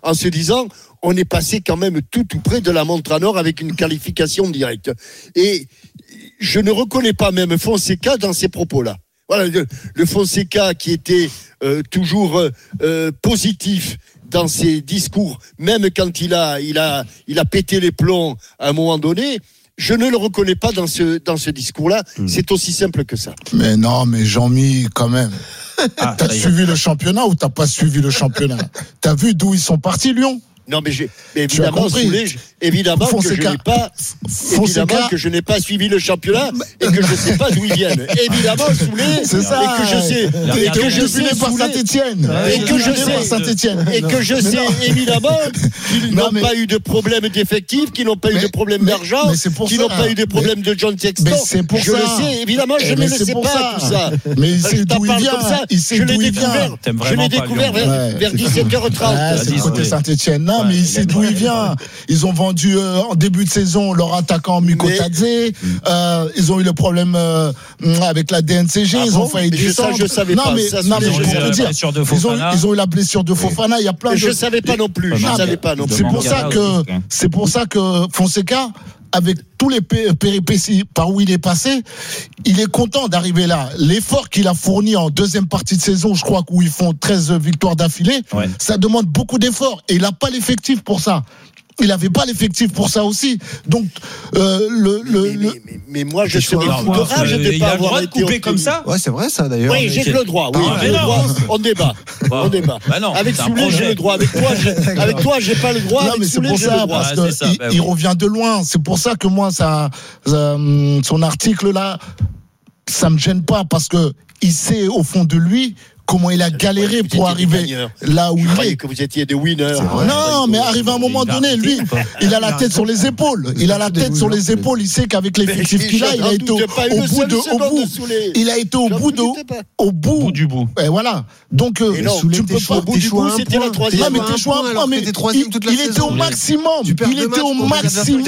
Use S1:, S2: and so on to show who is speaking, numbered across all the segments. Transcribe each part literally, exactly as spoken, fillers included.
S1: en se disant on est passé quand même tout tout près de la montre en or avec une qualification directe. Et je ne reconnais pas même Fonseca dans ces propos-là. Voilà, le, le Fonseca qui était euh, toujours euh, positif dans ses discours, même quand il a, il a, il a pété les plombs à un moment donné. Je ne le reconnais pas dans ce, dans ce discours-là. Mmh. C'est aussi simple que ça.
S2: Mais non, mais Jean-Mi, quand même. Ah, t'as suivi le championnat ou t'as pas suivi le championnat? T'as vu d'où ils sont partis, Lyon?
S1: Non, mais, j'ai, mais évidemment, Soulé, évidemment que je n'ai pas, évidemment que je n'ai pas suivi le championnat et que je ne sais pas d'où ils viennent. Évidemment, Soulé,
S2: c'est ça.
S1: Et que je sais, et que je sais
S2: par Saint-Étienne,
S1: et que je sais,
S2: Saint-Étienne,
S1: et que je sais évidemment qu'ils n'ont pas eu de problème d'effectifs, qu'ils n'ont pas eu de problème d'argent, qu'ils n'ont pas eu de problème de John Textor. Je le sais, évidemment, je ne le sais pas tout ça.
S2: Mais il sait d'où il vient.
S1: Je l'ai découvert. Je l'ai découvert vers dix-sept heures trente.
S2: C'est côté Saint-Étienne. Non, mais il sait d'où il vient. Ils ont vendu euh, en début de saison leur attaquant Mikotadze. Euh, ils ont eu le problème euh, avec la D N C G. Ah ils bon ont failli descendre.
S1: Je savais
S2: non,
S1: pas.
S2: Mais,
S1: ça,
S2: non, mais je peux te dire. Ils ont, ils ont eu la blessure de Fofana. Il y a plein de.
S1: Je savais pas non plus. Je savais pas non plus.
S2: C'est pour ça que c'est pour ça que Fonseca, avec tous les péripéties par où il est passé, il est content d'arriver là. L'effort qu'il a fourni en deuxième partie de saison, je crois, où ils font treize victoires d'affilée, ouais. Ça demande beaucoup d'efforts. Et il n'a pas l'effectif pour ça. Il n'avait pas l'effectif pour ça aussi. Donc, euh, le, le,
S1: mais,
S2: le...
S1: Mais, mais, mais moi, je serais fou de rage de ne pas avoir été
S3: coupé comme ça.
S4: Ouais, c'est vrai ça d'ailleurs.
S1: Oui, j'ai le droit. Oui,
S3: ah,
S1: j'ai le droit. On débat.
S3: Bon.
S1: On débat.
S3: Bah non,
S1: avec Soulé, j'ai le droit. Avec toi, j'ai, avec toi, j'ai pas le droit.
S2: Non,
S1: avec
S2: mais
S1: Soulé,
S2: c'est pour
S1: j'ai
S2: ça,
S1: le droit.
S2: parce
S3: ah,
S2: que
S3: ça,
S2: il,
S3: bah,
S2: il
S3: oui.
S2: revient de loin. C'est pour ça que moi, ça, ça son article là, ça me gêne pas parce que il sait au fond de lui comment il a galéré pour arriver là où il est.
S1: Je croyais que vous étiez des winners.
S2: Non, mais arrivé à un moment donné, lui, il a la tête sur les épaules. Il a la tête sur les épaules. Il sait qu'avec l'effectif qu'il a, il a été au bout de, au bout. Il a été au bout de, au bout
S3: du bout.
S2: Et voilà. Donc, tu ne peux pas.
S1: Au bout du bout, c'était la troisième.
S2: Non, mais t'es choix un point, mais il était au maximum. Il était au maximum.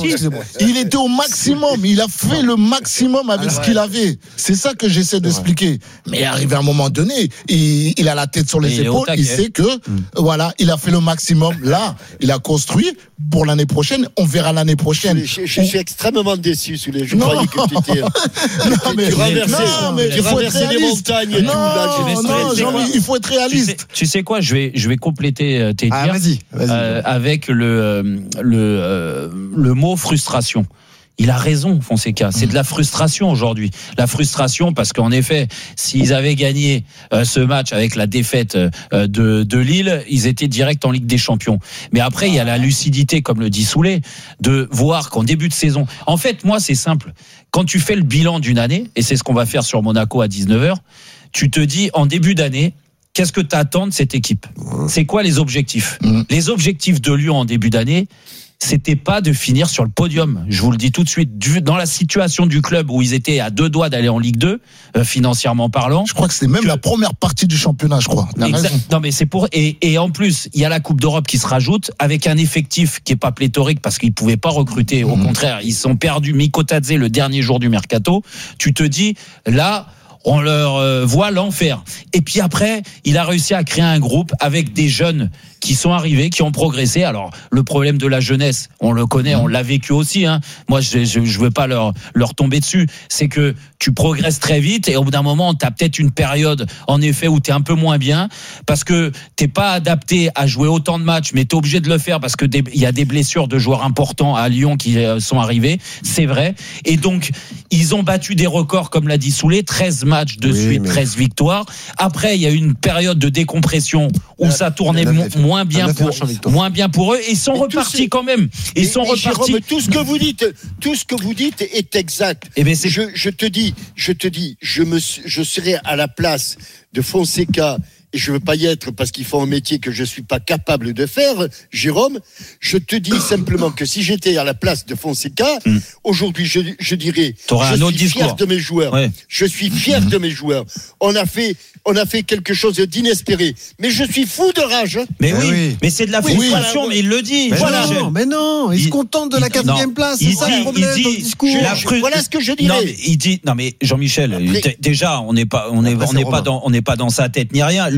S2: Il était au maximum. Il a fait le maximum avec ce qu'il avait. C'est ça que j'essaie d'expliquer. Mais arrivé à un moment donné, Il, il a la tête sur les
S3: il
S2: épaules, il sait que mmh. voilà, il a fait le maximum. Là, il a construit pour l'année prochaine. On verra l'année prochaine.
S1: Je, je, je suis extrêmement déçu. Soulé. Je non. croyais que tu étais.
S2: non, mais,
S1: tu renversais,
S2: non, mais
S1: tu
S2: il faut
S1: renversais les montagnes et
S2: non,
S1: tout. Là,
S2: je non, Jean-Louis, il faut être réaliste.
S3: Tu sais, tu sais quoi, je vais, je vais compléter tes
S4: ah,
S3: dires
S4: vas-y, vas-y.
S3: Euh, avec le, le, euh, le mot frustration. Il a raison, Fonseca. C'est de la frustration aujourd'hui. La frustration parce qu'en effet, s'ils avaient gagné euh, ce match avec la défaite euh, de, de Lille, ils étaient direct en Ligue des Champions. Mais après, il y a la lucidité, comme le dit Soulé, de voir qu'en début de saison... En fait, moi, c'est simple. Quand tu fais le bilan d'une année, et c'est ce qu'on va faire sur Monaco à dix-neuf heures, tu te dis, en début d'année, qu'est-ce que tu attends de cette équipe ? C'est quoi les objectifs ? mmh. Les objectifs de Lyon en début d'année, c'était pas de finir sur le podium. Je vous le dis tout de suite. Dans la situation du club où ils étaient à deux doigts d'aller en Ligue deux, euh, financièrement parlant.
S2: Je crois que c'était même que... la première partie du championnat, je crois.
S3: Exact. Non, mais c'est pour, et, et en plus, il y a la Coupe d'Europe qui se rajoute avec un effectif qui est pas pléthorique parce qu'ils pouvaient pas recruter. Au mmh. contraire, ils sont perdus Mikotadze le dernier jour du mercato. Tu te dis, là, on leur euh, voit l'enfer. Et puis après, il a réussi à créer un groupe avec des jeunes qui sont arrivés, qui ont progressé. Alors, le problème de la jeunesse, on le connaît, on l'a vécu aussi. Hein. Moi, je, je, je veux pas leur, leur tomber dessus. C'est que tu progresses très vite et au bout d'un moment, tu as peut-être une période, en effet, où tu es un peu moins bien parce que t'es pas adapté à jouer autant de matchs, mais tu es obligé de le faire parce que il y a des blessures de joueurs importants à Lyon qui sont arrivés. C'est vrai. Et donc, ils ont battu des records, comme l'a dit Soulé, treize matchs de oui, suite, mais... treize victoires. Après, il y a eu une période de décompression où ça tournait mo- moins bien pour moins bien pour eux et ils sont et repartis quand même. Ils et, sont et repartis.
S1: Jérôme, tout ce que vous dites, tout ce que vous dites est exact. Et ben c'est... Je, je te dis, je te dis, je me, je serais à la place de Fonseca. Et je veux pas y être parce qu'ils font un métier que je suis pas capable de faire, Jérôme. Je te dis simplement que si j'étais à la place de Fonseca, mmh. aujourd'hui, je, je dirais,
S3: T'auras
S1: je
S3: un
S1: suis
S3: discours.
S1: fier de mes joueurs. Ouais. Je suis fier mmh. de mes joueurs. On a fait, on a fait quelque chose d'inespéré. Mais je suis fou de rage.
S3: Mais oui, oui. mais c'est de la frustration, oui, voilà. mais il le dit.
S4: Mais voilà. non, mais non, il, il se contente de la quatrième place. C'est ça le problème
S3: il dit,
S4: dans le discours.
S1: Fru... Voilà ce que je dirais.
S3: Non, mais il dit, non mais Jean-Michel, Après, déjà, on n'est pas, on est, on n'est pas dans, on n'est pas dans sa tête ni rien.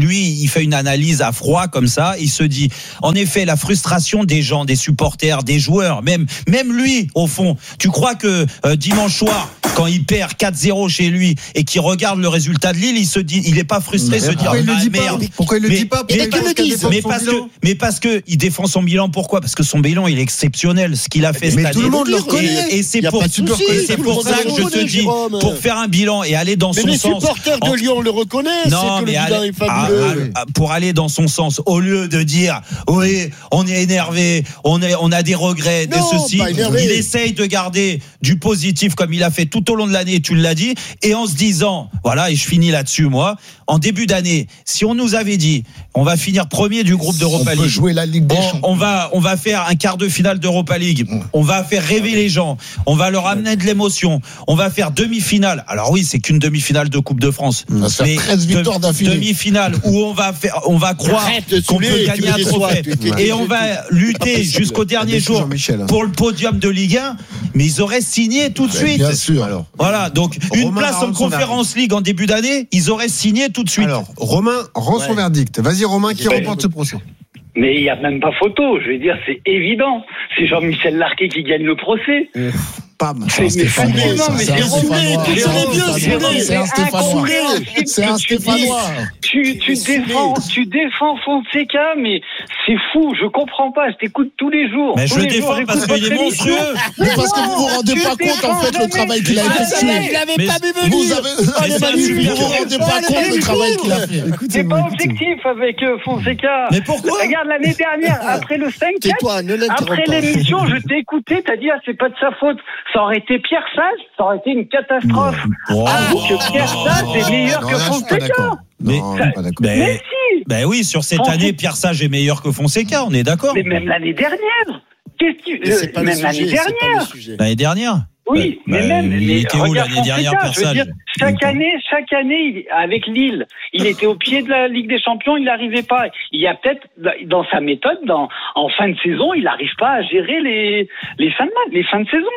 S3: lui, il fait une analyse à froid comme ça. Il se dit, en effet, la frustration des gens, des supporters, des joueurs, même, même lui, au fond. Tu crois que euh, dimanche soir, quand il perd quatre zéro chez lui et qu'il regarde le résultat de Lille, il se dit, il est pas frustré, se dire,
S4: pourquoi il
S3: ah,
S4: le dit
S3: merde.
S4: pas Pourquoi il le
S3: mais,
S4: dit pas
S3: mais,
S4: mais,
S3: mais parce que, mais parce que il défend son bilan. Pourquoi? Parce que son bilan, il est exceptionnel. Ce qu'il a fait
S4: mais
S3: cette
S4: tout
S3: année.
S4: le monde le reconnaît.
S3: Et, et c'est pour,
S1: souci,
S3: et c'est pour ça que je te dis,
S1: Jérôme.
S3: pour faire un bilan et aller dans
S1: mais
S3: son
S1: les
S3: sens.
S1: supporters de Lyon le reconnaissent.
S3: Non,
S1: c'est que
S3: mais
S1: le bilan
S3: allez,
S1: est fabuleux.
S3: à, à, pour aller dans son sens, au lieu de dire, oui, on est énervé, on est, on a des regrets,
S1: Non,
S3: de ceci,
S1: pas énervé.
S3: il essaye de garder du positif comme il a fait tout au long de l'année, tu l'as dit, et en se disant, voilà, et je finis là-dessus, moi, en début d'année, si on nous avait dit, on va finir premier du groupe d'Europa
S2: On peut
S3: League,
S2: jouer la Ligue des
S3: on,
S2: Champions.
S3: on va, on va faire un quart de finale d'Europa League, on va faire rêver les gens, on va leur amener de l'émotion, on va faire demi-finale. Alors oui, c'est qu'une demi-finale de Coupe de France.
S2: On va se faire
S3: Mais
S2: treize victoires d'affilée.
S3: Demi-finale où on va faire, on va croire
S1: Arrête de
S3: qu'on
S1: saouler,
S3: peut
S1: tu
S3: gagner
S1: me
S3: un
S1: déçois,
S3: trophée
S1: tu étais-
S3: et on va lutter jusqu'au dernier
S4: Déçu,
S3: jour
S4: Jean-Michel.
S3: pour le podium de Ligue un, mais ils auraient signé tout de suite.
S2: Bien sûr. Alors.
S3: Voilà, donc une
S4: Romain
S3: place en
S4: rend son
S3: Conférence League en début d'année, ils auraient signé tout de suite.
S4: Alors, Romain rend son
S1: Ouais.
S4: verdict. Vas-y, Romain, qui
S1: Ouais.
S4: remporte ce procès.
S5: Mais il n'y a même pas photo, je veux dire, c'est évident. C'est Jean-Michel Larquet qui gagne le procès.
S4: Pam.
S2: C'est un Stéphanois.
S5: mais
S2: ça,
S5: mais
S2: C'est un
S5: Jérôme,
S2: Stéphanois.
S1: mais
S2: C'est un
S1: Jérôme,
S2: Stéphanois.
S1: Jérôme,
S2: C'est un Stéphanois.
S5: c'est
S2: C'est un Stéphanois.
S5: Tu, tu défends, tu défends Fonseca, mais c'est fou, je comprends pas, je t'écoute tous les jours.
S3: Mais
S5: Tous
S3: je le
S5: les jours,
S3: défends parce
S5: j'écoute
S3: qu'il est
S5: votre
S3: monstrueux.
S5: émission.
S2: Mais parce que vous vous rendez
S5: tu
S2: pas compte en fait le
S5: défends
S2: travail qu'il a
S5: jamais.
S2: effectué.
S1: Je l'avais
S3: Mais
S1: pas vu venir.
S2: Vous avez,
S3: Mais c'est un
S2: vous
S3: super
S2: vous rendez pas compte le travail qu'il a fait.
S5: C'est pas objectif avec euh, Fonseca.
S3: Mais pourquoi?
S5: Regarde l'année dernière, après le cinq quatre,
S1: Tais-toi, ne l'interromps
S5: après
S1: pas.
S5: l'émission, je t'ai écouté, t'as dit ah c'est pas de sa faute. Ça aurait été Pierre Sage, ça aurait été une catastrophe.
S3: Oh.
S5: Avoue que Pierre Sage est meilleur
S4: Non,
S5: que
S4: là, je suis pas
S5: Fonseca.
S4: d'accord.
S3: Mais-
S4: Non, je suis pas d'accord.
S3: Ben,
S5: Mais si.
S3: ben oui, sur cette
S5: Fonseca-
S3: année, Pierre Sage est meilleur que Fonseca, on est d'accord.
S5: Mais même l'année dernière. Qu'est-ce que
S1: Mais c'est
S5: tu...
S1: pas le
S5: Même l'année
S1: sujet, c'est pas le
S5: dernière.
S1: sujet.
S3: L'année dernière.
S5: Oui,
S3: Ben,
S5: mais même.
S3: il
S5: mais
S3: était où
S5: regarde
S3: l'année dernière,
S5: Fonseca,
S3: Pierre
S5: je veux dire,
S3: Sage?
S5: chaque année, chaque année, il- avec Lille, il était au pied de la Ligue des Champions, il n'arrivait pas. Il y a peut-être dans sa méthode, dans, en fin de saison, il n'arrive pas à gérer les, les fins de match, les fins de saison.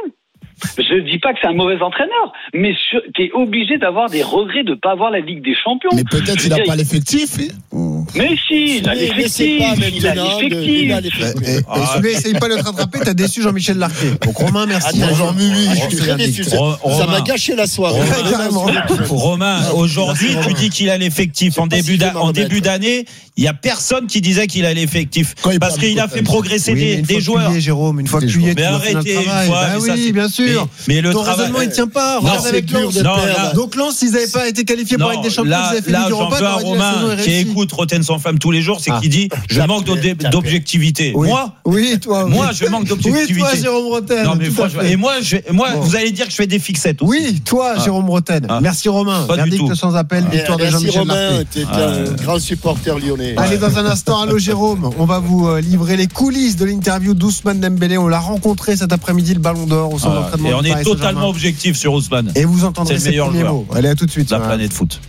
S5: Je ne dis pas que c'est un mauvais entraîneur, mais tu es obligé d'avoir des regrets de ne pas avoir la Ligue des Champions.
S2: Mais peut-être
S5: Je
S2: il
S5: veux
S2: n'a
S5: dire,
S2: pas l'effectif.
S5: Mais si, il a
S1: Mais laissez
S5: l'effectif.
S1: pas
S5: Il a
S1: maintenant de- il a
S5: l'effectif.
S1: l'effectif.
S4: Et, et
S3: Ah.
S4: celui-là, essaye pas de te rattraper, t'as déçu Jean-Michel Larquet. Donc, Romain, merci.
S1: Attends,
S2: Jean Muli.
S1: ah, je suis très déçu. Ça
S3: Ro-
S1: ça
S3: Romain.
S1: m'a gâché la soirée.
S3: Romain.
S4: Carrément.
S3: Romain, aujourd'hui, tu dis qu'il a l'effectif. En
S1: pas si
S3: début
S1: je vais
S3: d'a-
S1: m'en
S3: en
S1: remettre.
S3: début d'année, il y a personne qui disait qu'il a l'effectif.
S2: Quand il
S3: Parce
S2: parle de
S3: qu'il a
S2: Copenhague.
S3: fait progresser
S4: Oui, mais
S3: des,
S4: une
S3: des
S4: fois que
S3: joueurs.
S4: tu y es, Jérôme, une fois que
S2: Des
S4: tu y es,
S3: Mais
S4: tu dois faire
S3: arrêtez
S4: notre
S3: une
S4: travail.
S3: fois.
S4: Bah
S3: mais ça,
S4: oui,
S3: c'est-
S4: bien sûr.
S3: Mais, mais le
S4: Ton
S3: travail.
S4: raisonnement, il tient pas.
S3: Non,
S4: Regarde
S1: c'est
S4: avec
S1: dur
S4: Lens.
S1: de
S3: Non,
S1: perdre.
S3: là-
S4: Donc Lens, s'ils n'avaient pas été qualifiés pour la Ligue des Champions,
S3: là,
S4: ils avaient fait
S3: là
S4: Ligue
S3: j'en
S4: Europa,
S3: veux à
S4: t'aurais dit la saison
S3: Romain
S4: est
S3: qui
S4: réussie.
S3: écoute Rotten sans flamme tous les jours, c'est
S4: Ah.
S3: qu'il dit je
S1: Tapez,
S3: manque d'ob-
S1: tapez.
S3: d'objectivité.
S4: Oui.
S3: Moi,
S4: Oui, toi. oui.
S3: moi, je manque d'objectivité.
S4: Oui, toi, Jérôme Rotten.
S3: Non mais
S4: tout à
S3: franchement,
S4: fait.
S3: et moi, je, moi,
S4: Bon.
S3: vous allez dire que je fais des fixettes. Aussi.
S4: Oui, toi,
S3: Ah.
S4: Jérôme Rotten.
S3: Ah.
S4: Merci Romain.
S3: Pas du
S4: Verdict
S3: tout.
S4: sans appel,
S1: Et
S4: victoire de
S1: Merci
S4: Jean-Michel
S1: Romain,
S4: Larquet.
S1: t'es
S3: Ah.
S1: un grand supporter lyonnais.
S4: Allez, dans un instant, allô Jérôme, on va vous euh, livrer les coulisses de l'interview d'Ousmane Dembélé. On l'a rencontré cet après-midi, le Ballon d'Or, au centre
S3: Ah,
S4: d'entraînement
S3: et on
S4: du
S3: est
S4: Paris
S3: totalement
S4: Saint-Germain.
S3: objectif sur Ousmane.
S4: Et vous entendrez
S3: C'est le
S4: ses
S3: meilleur
S4: premiers
S3: joueur.
S4: mots. Allez, à tout de suite.
S3: La
S4: sur
S3: planète foot.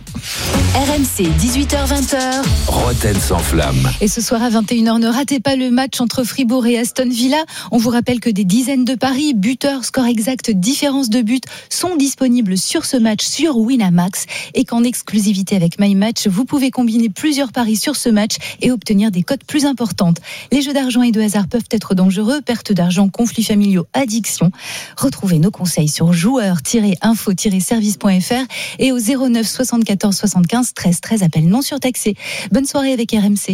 S6: R M C, dix-huit heures vingt.
S7: Rotten sans flamme.
S6: Et ce soir à vingt et une heures, ne ratez pas le match entre Fribourg et Aston Villa. On vous rappelle que des dizaines de paris, buteurs, score exact, différence de but sont disponibles sur ce match sur Winamax et qu'en exclusivité avec MyMatch, vous pouvez combiner plusieurs paris sur ce match et obtenir des cotes plus importantes. Les jeux d'argent et de hasard peuvent être dangereux, perte d'argent, conflits familiaux, addiction. Retrouvez nos conseils sur joueurs tiret info tiret service point f r et au zéro neuf soixante-quatorze soixante-quinze treize treize, appel non surtaxé. Bonne soirée avec R M C.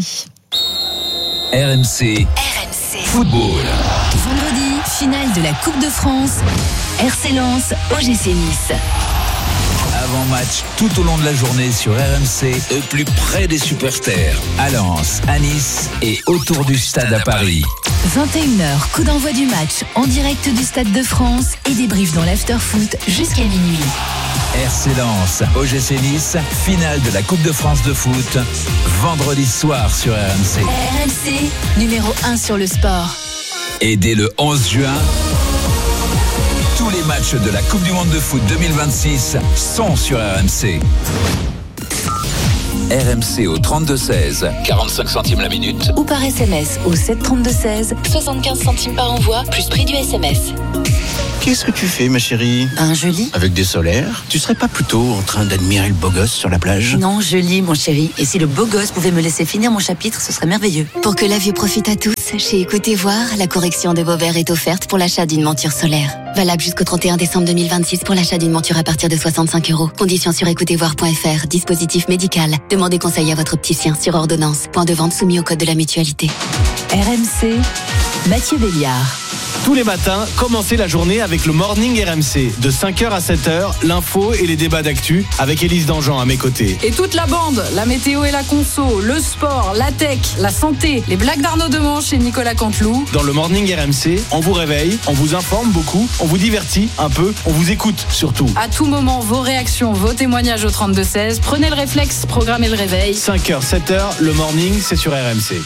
S7: R M C
S6: R M C.
S7: Football.
S6: Vendredi, finale de la Coupe de France. R C Lens, O G C Nice.
S7: Avant-match tout au long de la journée sur R M C, au plus près des supporters. À Lens, à Nice et autour du stade à Paris.
S6: vingt et une heures, coup d'envoi du match en direct du Stade de France et débrief dans l'after-foot jusqu'à minuit.
S7: R C Lens, O G C Nice, finale de la Coupe de France de foot, vendredi soir sur R M C.
S6: R M C, numéro un sur le sport.
S7: Et dès le onze juin, tous les matchs de la Coupe du Monde de foot deux mille vingt-six sont sur R M C. R M C au trente-deux seize, quarante-cinq centimes la minute.
S6: Ou par S M S au sept trente-deux seize, soixante-quinze centimes par envoi, plus prix du S M S.
S8: Qu'est-ce que tu fais, ma chérie?
S9: Ben, je lis.
S8: Avec des solaires? Tu serais pas plutôt en train d'admirer le beau gosse sur la plage?
S9: Non, je lis, mon chéri. Et si le beau gosse pouvait me laisser finir mon chapitre, ce serait merveilleux.
S10: Pour que la vue profite à tous, chez Écoutez Voir, la correction de vos verres est offerte pour l'achat d'une monture solaire. Valable jusqu'au trente et un décembre deux mille vingt-six pour l'achat d'une monture à partir de soixante-cinq euros. Conditions sur écoutez voir point f r. Dispositif médical. Demandez conseil à votre opticien sur ordonnance. Point de vente soumis au code de la mutualité.
S11: R M C, Mathieu Béliard.
S12: Tous les matins, commencez la journée avec le Morning R M C. De cinq heures à sept heures, l'info et les débats d'actu avec Élise Dangean à mes côtés.
S13: Et toute la bande, la météo et la conso, le sport, la tech, la santé, les blagues d'Arnaud Demanche et Nicolas Canteloup.
S12: Dans le Morning R M C, on vous réveille, on vous informe beaucoup, on vous divertit un peu, on vous écoute surtout.
S13: À tout moment, vos réactions, vos témoignages au trente-deux seize. Prenez le réflexe, programmez le réveil.
S12: cinq heures, sept heures, le Morning, c'est sur R M C.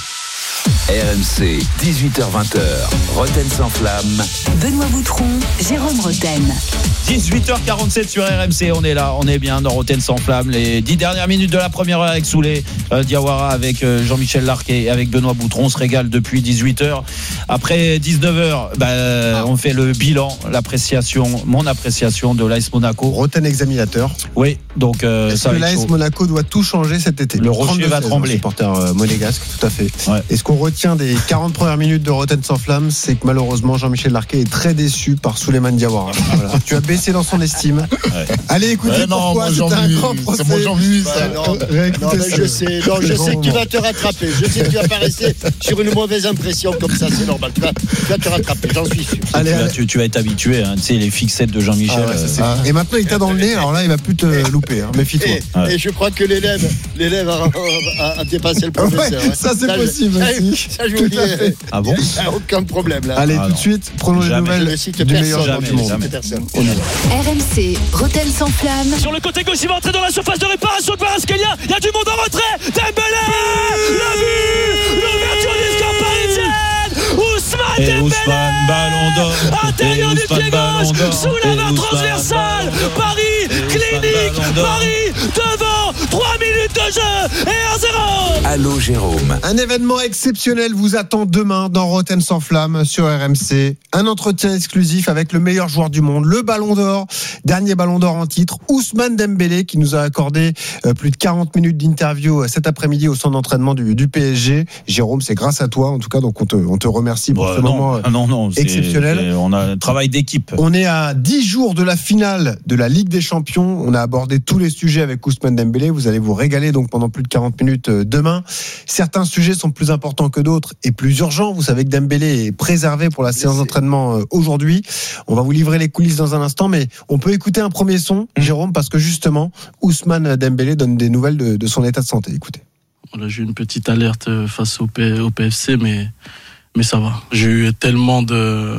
S7: R M C, dix-huit heures vingt, Roten sans flamme.
S11: Benoît Boutron, Jérôme Roten.
S3: dix-huit heures quarante-sept sur R M C, on est là, on est bien dans Roten sans flamme. Les dix dernières minutes de la première heure avec Souley euh, Diawara, avec euh, Jean-Michel Larquet et avec Benoît Boutron. On se régale depuis dix-huit heures. Après dix-neuf heures, bah, on fait le bilan, l'appréciation, mon appréciation de l'A S Monaco.
S4: Roten examinateur.
S3: Oui, donc euh,
S4: Est-ce
S3: ça
S4: que
S3: va
S4: l'A S
S3: être chaud.
S4: Monaco doit tout changer cet été?
S3: Le rocher va trembler.
S4: Supporter euh, monégasque, tout à fait.
S3: Ouais.
S4: Et ce qu'on retient des quarante premières minutes de Roten sans flamme, c'est que malheureusement Jean-Michel Larquet est très déçu par Souleymane Diawara. Voilà. Tu as baissé dans son estime. Ouais. Allez, écoutez
S2: ouais, non,
S4: pourquoi
S2: moi,
S4: c'était un grand procès.
S2: C'est mon Jean-Michel.
S1: Bah, non, non, mais je sais, non, je sais que tu vas te rattraper. Je sais que tu vas pas rester sur une mauvaise impression comme ça, c'est normal. Tu vas, tu vas te rattraper, j'en suis sûr.
S4: Allez,
S3: tu, vas,
S4: allez.
S3: tu, tu vas être habitué, hein, tu sais, les fixettes de Jean-Michel.
S4: Ah ouais, ça,
S3: euh,
S4: et maintenant il t'a dans le nez, alors là il va plus te louper, hein. Méfie-toi.
S1: Et, ouais. et je crois que l'élève, l'élève a, a, a dépassé le professeur.
S4: Ouais, hein. Ça c'est ça, possible
S1: je,
S4: aussi.
S1: Ça, je vous dis,
S3: ah bon,
S1: aucun problème là.
S4: Allez,
S3: ah,
S4: tout
S3: non.
S4: de suite, prenons
S3: jamais.
S4: les nouvelles
S1: je cite
S4: du
S1: personne,
S4: meilleur
S3: jamais,
S4: du monde.
S3: jamais.
S1: Personne.
S11: R M C, Roten sans flamme.
S14: Sur le côté gauche, il va entrer dans la surface de réparation de Kvaratskhelia. Il y a du monde en retrait. Dembélé, le but, l'ouverture du score parisienne. Ousmane
S3: et
S14: Dembélé,
S3: Ousmane, ballon d'or.
S14: intérieur du pied gauche, sous la barre transversale. Paris, clinique, Paris, devant, trois minutes de jeu et un zéro.
S7: Allô Jérôme.
S4: Un événement exceptionnel vous attend demain dans Roten sans flamme sur R M C. Un entretien exclusif avec le meilleur joueur du monde, le Ballon d'Or, dernier Ballon d'Or en titre, Ousmane Dembélé, qui nous a accordé plus de quarante minutes d'interview cet après-midi au centre d'entraînement du, du P S G. Jérôme, c'est grâce à toi en tout cas, donc on te, on te remercie pour
S3: bah,
S4: ce
S3: non,
S4: moment
S3: non, non,
S4: exceptionnel.
S3: C'est, c'est, on a un travail d'équipe.
S4: On est à dix jours de la finale de la Ligue des Champions. On a abordé tous les sujets avec Ousmane Dembélé. Vous allez vous régaler donc pendant plus de quarante minutes demain. Certains sujets sont plus importants que d'autres et plus urgents. Vous savez que Dembélé est préservé pour la séance d'entraînement aujourd'hui. On va vous livrer les coulisses dans un instant, mais on peut écouter un premier son, mmh. Jérôme, parce que justement, Ousmane Dembélé donne des nouvelles de, de son état de santé. Écoutez.
S15: Voilà, j'ai eu une petite alerte face au, P, au P F C, mais, mais ça va. J'ai eu tellement de...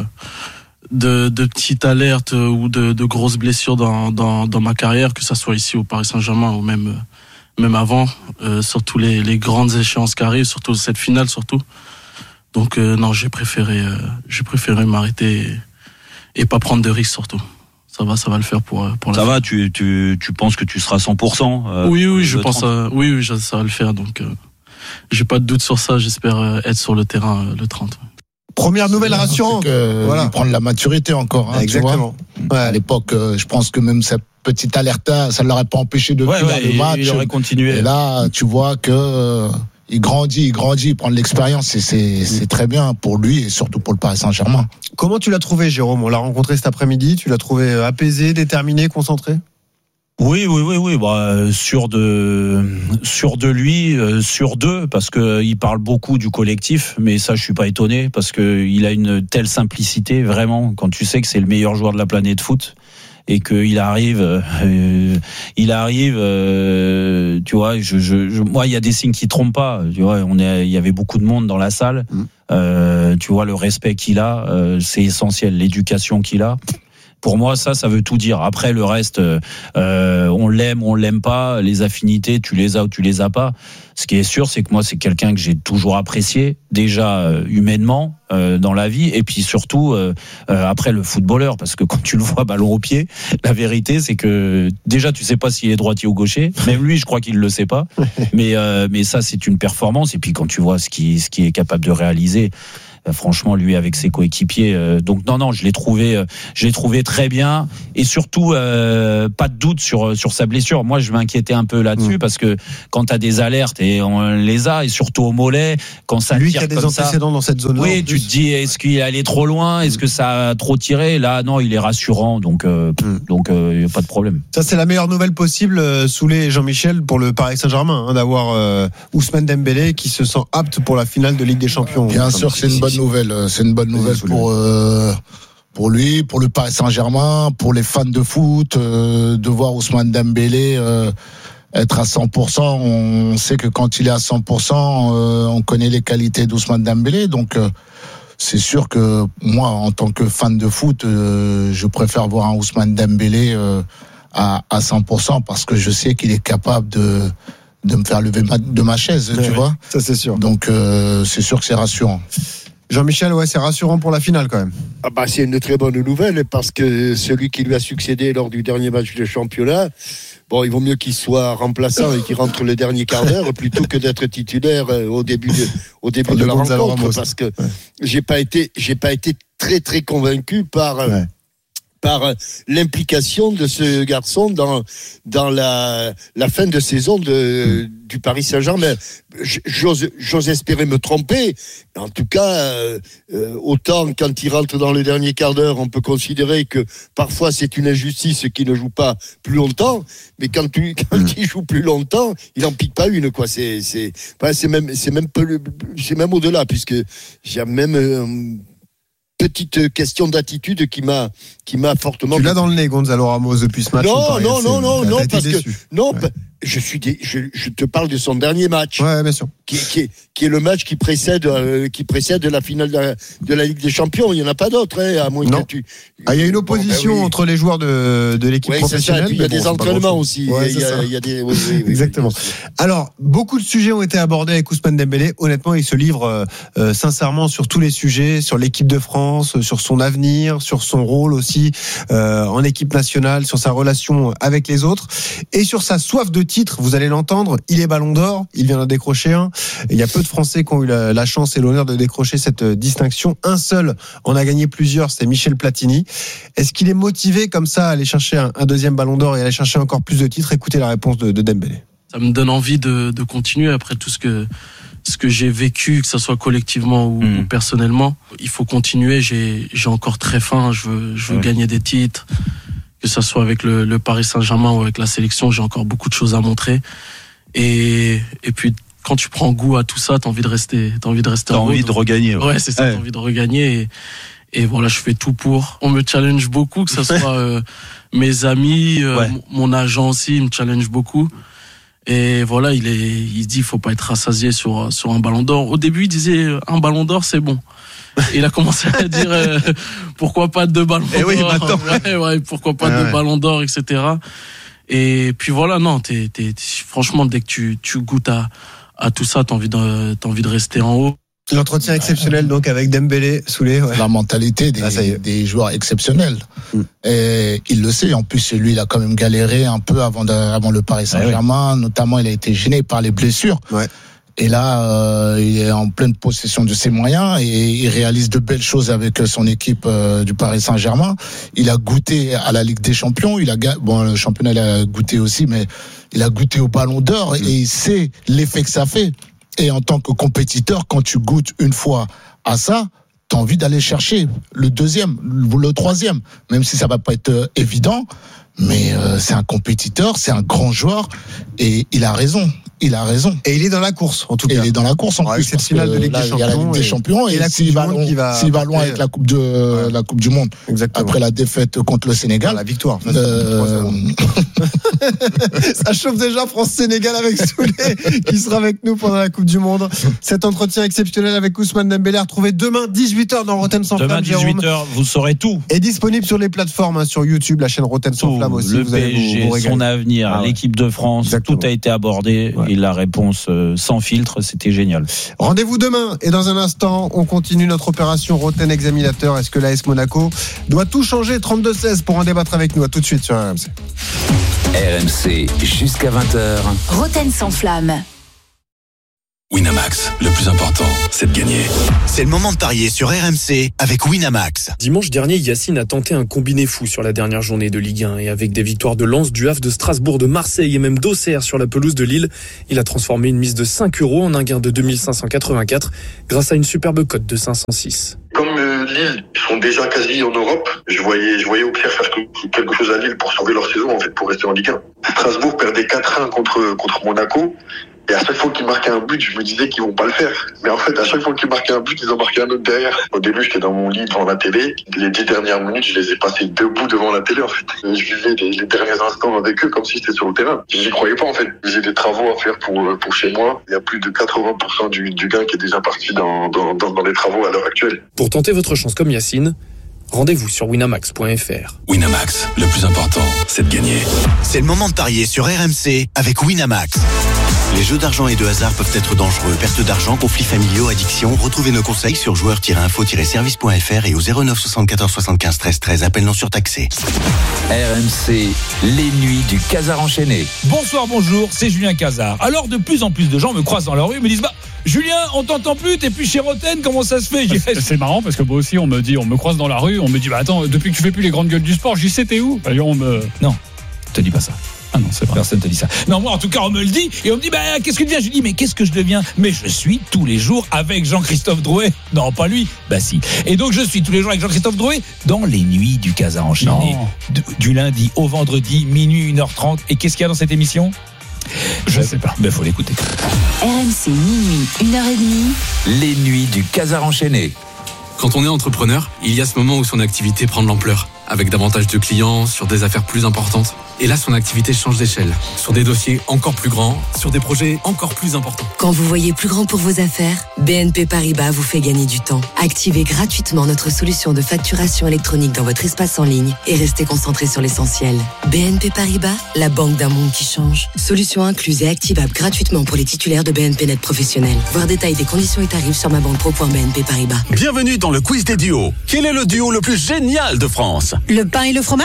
S15: De, de petites alertes ou de, de grosses blessures dans, dans, dans ma carrière, que ça soit ici au Paris Saint-Germain ou même, même avant, euh, surtout les, les grandes échéances qui arrivent, surtout cette finale surtout. Donc euh, non, j'ai préféré, euh, j'ai préféré m'arrêter et, et pas prendre de risques surtout. Ça va, ça va le faire pour pour la
S3: ça
S15: fin.
S3: va, tu tu tu penses que tu seras cent pour cent euh,
S15: Oui oui, je pense à, oui oui, ça va le faire, donc euh, j'ai pas de doute sur ça, j'espère être sur le terrain euh, le trente.
S2: Première nouvelle rassurante, voilà. Prendre la maturité encore. Hein,
S4: exactement.
S2: Tu vois ouais. À l'époque, euh, je pense que même cette petite alerte, ça ne l'aurait pas empêché de
S3: ouais,
S2: finir
S3: ouais,
S2: le match.
S3: Il aurait continué.
S2: Et là, tu vois que euh, il grandit, il grandit, il prend de l'expérience et c'est, c'est très bien pour lui et surtout pour le Paris Saint-Germain.
S4: Comment tu l'as trouvé, Jérôme ? On l'a rencontré cet après-midi. Tu l'as trouvé apaisé, déterminé, concentré ?
S3: Oui, oui, oui, oui. Bah, sûr de, sûr de lui, euh, sûr d'eux, parce que il parle beaucoup du collectif, mais ça, je suis pas étonné, parce que il a une telle simplicité, vraiment, quand tu sais que c'est le meilleur joueur de la planète foot, et qu'il arrive, euh, il arrive, euh, tu vois, je, je, je, moi, il y a des signes qui trompent pas, tu vois, on est, il y avait beaucoup de monde dans la salle, mmh. euh, tu vois, le respect qu'il a, euh, c'est essentiel, l'éducation qu'il a. Pour moi, ça, ça veut tout dire. Après, le reste, euh, on l'aime, on l'aime pas. Les affinités, tu les as ou tu les as pas. Ce qui est sûr, c'est que moi, c'est quelqu'un que j'ai toujours apprécié, déjà euh, humainement euh, dans la vie, et puis surtout euh, euh, après le footballeur, parce que quand tu le vois ballon au pied, la vérité, c'est que déjà, tu sais pas s'il est droitier ou gaucher. Même lui, je crois qu'il le sait pas. Mais euh, mais ça, c'est une performance. Et puis quand tu vois ce qui ce qui est capable de réaliser. Euh, franchement, lui avec ses coéquipiers. Euh, donc non, non, je l'ai trouvé, euh, je l'ai trouvé très bien et surtout euh, pas de doute sur sur sa blessure. Moi, je m'inquiétais un peu là-dessus mmh. parce que quand t'as des alertes et on les a et surtout au mollet, quand ça
S4: lui
S3: tire
S4: qui a des
S3: comme
S4: antécédents
S3: ça,
S4: dans cette zone-là.
S3: Oui, tu te dis est-ce qu'il est allé trop loin, est-ce que ça a trop tiré? Là, non, il est rassurant, donc euh, mmh. donc il euh, y a pas de problème.
S4: Ça, c'est la meilleure nouvelle possible, euh, Soulé et Jean-Michel, pour le Paris Saint-Germain, hein, d'avoir euh, Ousmane Dembélé qui se sent apte pour la finale de Ligue des Champions.
S2: Bien sûr, c'est une bonne nouvelle. C'est une bonne nouvelle oui, pour euh, pour lui, pour le Paris Saint-Germain, pour les fans de foot, euh, de voir Ousmane Dembélé euh, être à cent pour cent. On sait que quand il est à cent pour cent, euh, on connaît les qualités d'Ousmane Dembélé, donc. Euh, C'est sûr que moi, en tant que fan de foot, euh, je préfère voir un Ousmane Dembélé euh, à, à cent pour cent parce que je sais qu'il est capable de, de me faire lever ma, de ma chaise,
S4: ouais,
S2: tu
S4: ouais,
S2: vois.
S4: Ça, c'est sûr.
S2: Donc, euh, c'est sûr que c'est rassurant.
S4: Jean-Michel, ouais, c'est rassurant pour la finale quand même.
S1: Ah bah, c'est une très bonne nouvelle parce que celui qui lui a succédé lors du dernier match de championnat, bon, il vaut mieux qu'il soit remplaçant et qu'il rentre le dernier quart d'heure plutôt que d'être titulaire au début de, au début de la rencontre Ramos. Parce que ouais. j'ai pas été, j'ai pas été très très convaincu par. Ouais. par l'implication de ce garçon dans dans la la fin de saison de du Paris Saint-Germain. J'ose j'ose espérer me tromper. En tout cas, euh, autant quand il rentre dans le dernier quart d'heure, on peut considérer que parfois c'est une injustice qu'il ne joue pas plus longtemps. Mais quand tu quand mmh. il joue plus longtemps, il en pique pas une quoi. C'est c'est c'est même c'est même peu, c'est même au-delà puisque j'ai même euh, petite question d'attitude qui m'a qui m'a fortement.
S4: Tu l'as dans le nez, Gonzalo Ramos, depuis ce match.
S1: Non, non, non, non, non, parce que non,
S4: ouais.
S1: je suis, des, je, je te parle de son dernier match.
S4: Ouais, bien sûr.
S1: Qui, qui, est, qui est le match qui précède, euh, qui précède la finale de la, de la Ligue des Champions. Il y en a pas d'autre, hein, à moins
S4: non.
S1: que tu.
S4: Ah, il y a une opposition bon, ben oui. entre les joueurs de de l'équipe
S1: ouais,
S4: professionnelle.
S1: C'est ça, et puis il y a des
S4: bon,
S1: entraînements aussi.
S4: Ouais,
S1: il, y a, il y a des. Oui, oui, oui,
S4: exactement.
S1: Oui,
S4: Alors, beaucoup de sujets ont été abordés avec Ousmane Dembélé. Honnêtement, il se livre euh, sincèrement sur tous les sujets, sur l'équipe de France, sur son avenir, sur son rôle aussi euh, en équipe nationale, sur sa relation avec les autres et sur sa soif de titre. Vous allez l'entendre, il est Ballon d'Or, il vient d'en décrocher un. Il y a peu de Français qui ont eu la, la chance et l'honneur de décrocher cette distinction. Un seul en a gagné plusieurs, c'est Michel Platini. Est-ce qu'il est motivé comme ça à aller chercher un, un deuxième Ballon d'Or et aller chercher encore plus de titres? Écoutez la réponse de, de Dembélé.
S15: Ça me donne envie de, de continuer après tout ce que ce que j'ai vécu, que ce soit collectivement ou, mmh. ou personnellement. Il faut continuer. J'ai j'ai encore très faim. Je veux je veux ouais. gagner des titres, que ce soit avec le, le Paris Saint-Germain ou avec la sélection. J'ai encore beaucoup de choses à montrer. Et et puis quand tu prends goût à tout ça, t'as envie de rester, t'as envie de rester.
S3: T'as
S15: en
S3: envie
S15: haut,
S3: de regagner.
S15: Ouais, ouais c'est ça. Ouais. T'as envie de regagner. Et, et voilà, je fais tout pour. On me challenge beaucoup, que ce soit euh, mes amis, euh, ouais. mon agent aussi, il me challenge beaucoup. Et voilà, il est, il dit, il faut pas être rassasié sur sur un Ballon d'Or. Au début, il disait un Ballon d'Or, c'est bon. Et il a commencé à dire euh, pourquoi pas deux Ballons d'Or.
S3: Oui, maintenant.
S15: Ouais, ouais, pourquoi pas ah, deux ouais. Ballons d'Or, et cetera. Et puis voilà, non, t'es, t'es, t'es, franchement, dès que tu tu goûtes à à tout ça, t'as envie de t'as envie de rester en haut.
S4: L'entretien exceptionnel donc avec Dembélé, Soulé. Ouais.
S2: La mentalité des, ah, des joueurs exceptionnels. Mm. Et il le sait. En plus, lui, il a quand même galéré un peu avant, de, avant le Paris Saint-Germain. Ah, ouais. Notamment, il a été gêné par les blessures.
S4: Ouais.
S2: Et là, euh, il est en pleine possession de ses moyens et il réalise de belles choses avec son équipe euh, du Paris Saint-Germain. Il a goûté à la Ligue des Champions. Il a bon, le championnat, il a goûté aussi, mais il a goûté au Ballon d'Or mm. et il sait l'effet que ça fait. Et en tant que compétiteur, quand tu goûtes une fois à ça, t'as envie d'aller chercher le deuxième, le troisième, même si ça va pas être évident. Mais euh, c'est un compétiteur, c'est un grand joueur et il a raison. Il a raison.
S4: Et il est dans la course, en tout
S2: et
S4: cas.
S2: Il est dans la course en
S4: ouais,
S2: plus.
S4: Cette finale de Ligue des Champions.
S2: Il y a la Ligue des Champions et, et, et s'il va loin, va... s'il va loin avec la Coupe de ouais. la Coupe du Monde.
S4: Exactement.
S2: Après la défaite contre le Sénégal.
S4: La victoire.
S2: Euh...
S4: Ça chauffe déjà France-Sénégal avec Soulé qui sera avec nous pendant la Coupe du Monde. Cet entretien exceptionnel avec Ousmane Dembélé retrouvé demain dix-huit heures dans Rotten sans
S3: demain
S4: flamme.
S3: Demain dix-huit heures, vous saurez tout.
S4: Et disponible sur les plateformes, hein, sur YouTube, la chaîne Rotten sans flamme aussi.
S3: Le
S4: vous allez
S3: P S G,
S4: vous, vous
S3: son avenir, ah ouais. l'équipe de France, Exactement. Tout a été abordé ouais. et la réponse euh, sans filtre, c'était génial.
S4: Rendez-vous demain et dans un instant, on continue notre opération Rotten Examinateur. Est-ce que l'A S Monaco doit tout changer? Trente-deux seize pour en débattre avec nous. À tout de suite sur R M C.
S7: R M C jusqu'à vingt heures.
S11: Rotten sans flamme.
S16: Winamax, le plus important, c'est de gagner.
S17: C'est le moment de parier sur R M C avec Winamax.
S18: Dimanche dernier, Yacine a tenté un combiné fou sur la dernière journée de Ligue un et avec des victoires de Lens, du Havre, de Strasbourg, de Marseille et même d'Auxerre sur la pelouse de Lille, il a transformé une mise de cinq euros en un gain de deux mille cinq cent quatre-vingt-quatre grâce à une superbe cote de cinq cent six.
S19: Comme euh, Lille sont déjà quasi en Europe, je voyais, je voyais Auxerre faire quelque chose à Lille pour sauver leur saison, en fait, pour rester en Ligue un. Strasbourg perdait quatre un contre, contre Monaco. Et à chaque fois qu'ils marquaient un but, je me disais qu'ils vont pas le faire. Mais en fait, à chaque fois qu'ils marquaient un but, ils en marquaient un autre derrière. Au début, j'étais dans mon lit devant la télé. Les dix dernières minutes, je les ai passées debout devant la télé, en fait. Je vivais les, les derniers instants avec eux comme si j'étais sur le terrain. J'y croyais pas, en fait. J'ai des travaux à faire pour, pour chez moi. Il y a plus de quatre-vingts pour cent du, du gain qui est déjà parti dans, dans, dans, dans les travaux à l'heure actuelle.
S18: Pour tenter votre chance comme Yacine, rendez-vous sur winamax point f r.
S16: Winamax, le plus important, c'est de gagner.
S17: C'est le moment de parier sur R M C avec Winamax. Les jeux d'argent et de hasard peuvent être dangereux. Perte d'argent, conflits familiaux, addiction. Retrouvez nos conseils sur joueurs tiret info tiret service point f r et au zéro neuf soixante-quatorze soixante-quinze treize treize. Appel non surtaxé.
S7: R M C, les nuits du Casar enchaîné.
S20: Bonsoir, bonjour, c'est Julien Casar. Alors, de plus en plus de gens me croisent dans la rue et me disent bah, Julien, on t'entend plus, t'es plus chez Roten, comment ça se fait?
S21: C'est, c'est marrant parce que moi aussi, on me dit, on me croise dans la rue, on me dit bah attends, depuis que tu fais plus les grandes gueules du sport, j'y sais, t'es où? D'ailleurs, on me.
S20: Non, te dis pas ça.
S21: Ah non, c'est vrai.
S20: Personne te dit ça. Non, moi, en tout cas, on me le dit. Et on me dit, bah, qu'est-ce que tu deviens? Je dis, mais qu'est-ce que je deviens? Mais je suis tous les jours avec Jean-Christophe Drouet. Non, pas lui. Bah, si. Et donc, je suis tous les jours avec Jean-Christophe Drouet dans les nuits du Casar enchaîné. Du, du lundi au vendredi, minuit, une heure trente. Et qu'est-ce qu'il y a dans cette émission?
S21: Je ne sais pas.
S20: Ben, faut l'écouter.
S11: R M C, minuit, une heure trente.
S7: Les nuits du Casar enchaîné.
S22: Quand on est entrepreneur, il y a ce moment où son activité prend de l'ampleur, avec davantage de clients, sur des affaires plus importantes. Et là, son activité change d'échelle, sur des dossiers encore plus grands, sur des projets encore plus importants.
S9: Quand vous voyez plus grand pour vos affaires, B N P Paribas vous fait gagner du temps. Activez gratuitement notre solution de facturation électronique dans votre espace en ligne et restez concentré sur l'essentiel. B N P Paribas, la banque d'un monde qui change. Solution incluse et activable gratuitement pour les titulaires de B N P Net professionnels. Voir détail des conditions et tarifs sur ma banque pro point b n p paribas.
S17: Bienvenue dans le quiz des duos. Quel est le duo le plus génial de France?
S9: Le pain et le fromage?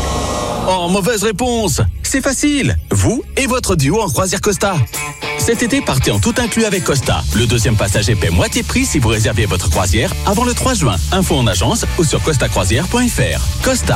S17: Oh, mauvaise réponse. C'est facile. Vous et votre duo en croisière Costa. Cet été, partez en tout inclus avec Costa. Le deuxième passager paie moitié prix si vous réservez votre croisière avant le trois juin. Info en agence ou sur costa croisière point f r. Costa.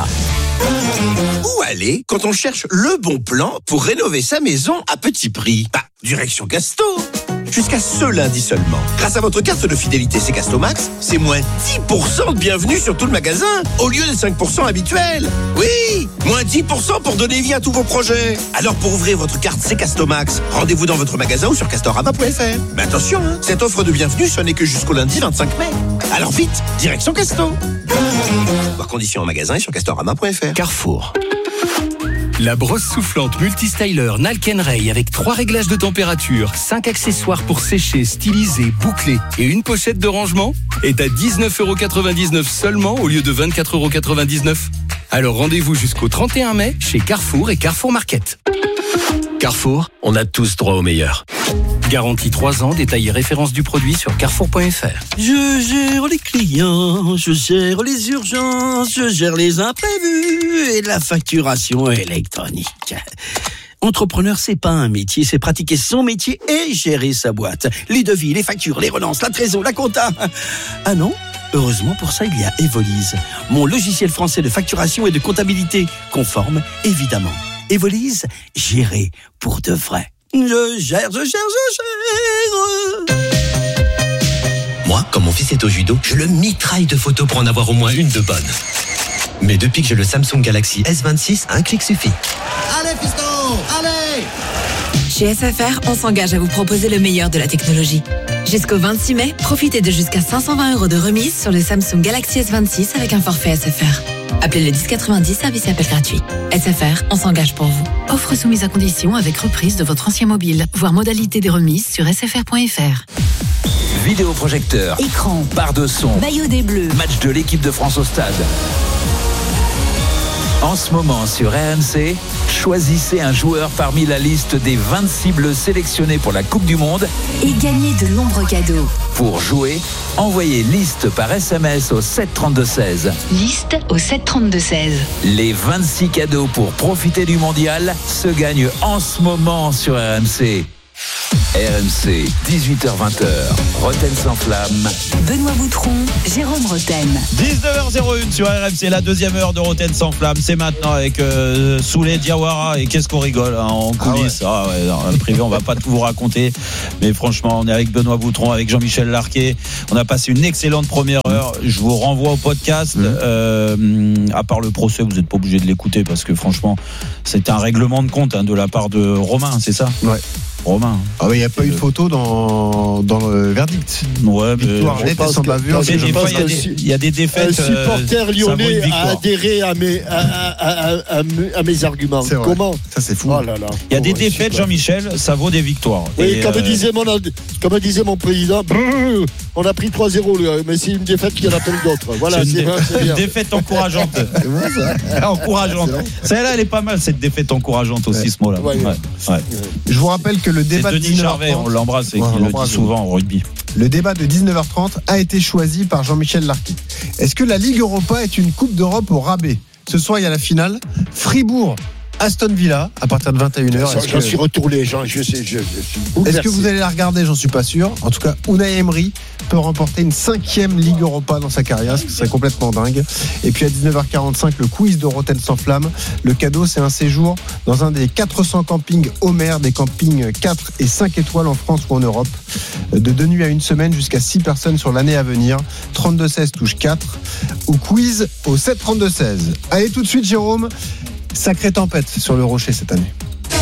S23: Où aller quand on cherche le bon plan pour rénover sa maison à petit prix? Bah, direction Casto. Jusqu'à ce lundi seulement. Grâce à votre carte de fidélité C Castomax, c'est moins dix pour cent de bienvenue sur tout le magasin, au lieu des cinq pour cent habituels. Oui, moins dix pour cent pour donner vie à tous vos projets. Alors pour ouvrir votre carte C Castomax, rendez-vous dans votre magasin ou sur castorama point f r. Mais attention, hein, cette offre de bienvenue, ce n'est que jusqu'au lundi vingt-cinq mai. Alors vite, direction Casto. Voir conditions en magasin et sur castorama point f r.
S24: Carrefour. La brosse soufflante multistyler Nalken-Ray avec trois réglages de température, cinq accessoires pour sécher, styliser, boucler et une pochette de rangement est à dix-neuf euros quatre-vingt-dix-neuf seulement au lieu de vingt-quatre euros quatre-vingt-dix-neuf. Alors rendez-vous jusqu'au trente et un mai chez Carrefour et Carrefour Market. Carrefour, on a tous droit au meilleur. Garantie trois ans, détail et référence du produit sur carrefour point f r.
S8: Je gère les clients, je gère les urgences, je gère les imprévus et la facturation électronique. Entrepreneur, c'est pas un métier, c'est pratiquer son métier et gérer sa boîte. Les devis, les factures, les relances, la trésor, la compta. Ah non ? Heureusement, pour ça, il y a Evolise, mon logiciel français de facturation et de comptabilité, conforme, évidemment. Evolise, gérer pour de vrai. Je gère, je gère, je gère.
S25: Moi, quand mon fils est au judo, je le mitraille de photos pour en avoir au moins une de bonne. Mais depuis que j'ai le Samsung Galaxy S vingt-six, un clic suffit.
S26: Allez, fiston, allez!
S27: Chez S F R, on s'engage à vous proposer le meilleur de la technologie. Jusqu'au vingt-six mai, profitez de jusqu'à cinq cent vingt euros de remise sur le Samsung Galaxy S vingt-six avec un forfait S F R. Appelez le dix quatre-vingt-dix, service et appel gratuit. S F R, on s'engage pour vous.
S11: Offre soumise à condition avec reprise de votre ancien mobile. Voir modalité des remises sur s f r point f r.
S7: Vidéoprojecteur,
S11: écran,
S7: barre de son,
S11: maillot des Bleus,
S7: match de l'équipe de France au stade. En ce moment sur R M C, choisissez un joueur parmi la liste des vingt-six bleus sélectionnés pour la Coupe du Monde
S11: et gagnez de nombreux cadeaux.
S7: Pour jouer, envoyez liste par S M S au sept trente-deux seize.
S11: Liste au sept trente-deux seize.
S7: Les vingt-six cadeaux pour profiter du mondial se gagnent en ce moment sur R M C. R M C, dix-huit heures vingt, Roten sans flamme.
S11: Benoît Boutron, Jérôme Roten.
S3: dix-neuf heures zéro un sur R M C, la deuxième heure de Roten sans flamme. C'est maintenant avec euh, Souley Diawara. Et qu'est-ce qu'on rigole hein, en coulisses. Ah ouais, ah ouais dans le privé, on va pas tout vous raconter. Mais franchement, on est avec Benoît Boutron, avec Jean-Michel Larquet. On a passé une excellente première heure. Je vous renvoie au podcast. Mmh. Euh, à part le procès, vous n'êtes pas obligé de l'écouter parce que franchement, c'est un règlement de compte hein, de la part de Romain, c'est ça ?
S4: Ouais.
S3: Romain.
S4: Ah oui, il n'y a pas eu de photo dans, dans le verdict.
S3: Ouais, mais
S4: victoire nette et sans bavure.
S3: Il y a des défaites.
S1: Un supporter lyonnais a adhéré à mes, à, à, à, à, à mes arguments. Comment ?
S4: Ça, c'est fou.
S1: Oh là là.
S3: Il y a des
S1: oh,
S3: défaites, Jean-Michel, ça vaut des victoires.
S1: Oui,
S3: et
S1: comme,
S3: euh...
S1: disait mon, comme disait mon président, brrr, on a pris trois zéro, mais c'est une défaite qui en appelle d'autres. Voilà,
S3: c'est,
S1: c'est,
S3: une,
S1: vrai, c'est
S3: une
S1: bien.
S3: défaite encourageante. C'est vrai, ça. Encourageante. Celle-là, elle est pas mal, cette défaite encourageante aussi, ouais. Ce mot-là.
S1: Ouais, ouais.
S3: Ouais. Ouais.
S4: Je vous rappelle que le débat
S3: c'est
S4: de
S3: Denis Charvet, on l'embrasse et ouais, qu'il le dit souvent au rugby.
S4: Le débat de dix-neuf heures trente a été choisi par Jean-Michel Larquet. Est-ce que la Ligue Europa est une Coupe d'Europe au rabais ? Ce soir, il y a la finale. Fribourg, Aston Villa, à partir de vingt et une heures.
S1: J'en que... suis retourné, Jean, je sais, je, je suis bouleversé.
S4: Est-ce que vous allez la regarder ? J'en suis pas sûr. En tout cas, Unai Emery peut remporter une cinquième Ligue Europa dans sa carrière, ce qui serait complètement dingue. Et puis à dix-neuf heures quarante-cinq, le quiz de Roten sans flamme. Le cadeau, c'est un séjour dans un des quatre cents campings Homer, des campings quatre et cinq étoiles en France ou en Europe. De deux nuits à une semaine jusqu'à six personnes sur l'année à venir. trente-deux seize touche quatre. Ou quiz au sept trente-deux seize. Allez tout de suite, Jérôme. Sacrée tempête sur le Rocher cette année.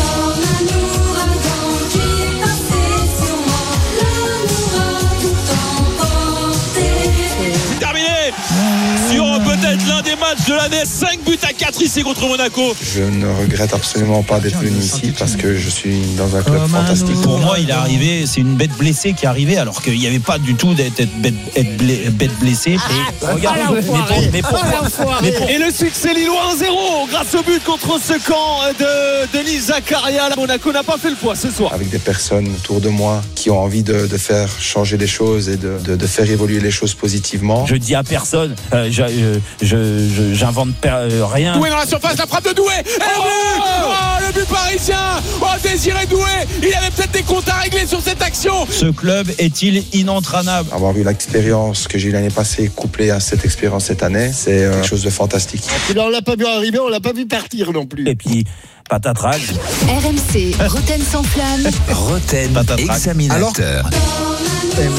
S5: Sur peut-être l'un des matchs de l'année, cinq buts à quatre ici contre Monaco.
S6: Je ne regrette absolument pas d'être venu ici parce que je suis dans un club fantastique.
S3: Pour moi, il est arrivé, c'est une bête blessée qui est arrivée alors qu'il n'y avait pas du tout d'être bête, bête blessée. Et, regarde, mais pour, mais pour, mais pour,
S5: et le succès lillois un zéro grâce au but contre ce camp de Denis Zakaria. Monaco n'a pas fait le poids ce soir.
S6: Avec des personnes autour de moi qui ont envie de, de faire changer les choses et de, de, de faire évoluer les choses positivement.
S3: Je dis à personne, euh, je, je, je, j'invente euh, rien.
S5: Doué dans la surface, la frappe de Doué. Et le but, oh, le but parisien. Oh, Désiré Doué. Il avait peut-être des comptes à régler sur cette action.
S3: Ce club est-il inentraînable ?
S6: Avoir eu l'expérience que j'ai eu l'année passée couplée à cette expérience cette année, c'est euh, quelque chose de fantastique.
S1: Et là, on l'a pas vu arriver, on l'a pas vu partir non plus.
S3: Et puis patatrac.
S11: R M C, Roten sans flamme.
S7: Roten examinateur.
S4: Alors, eh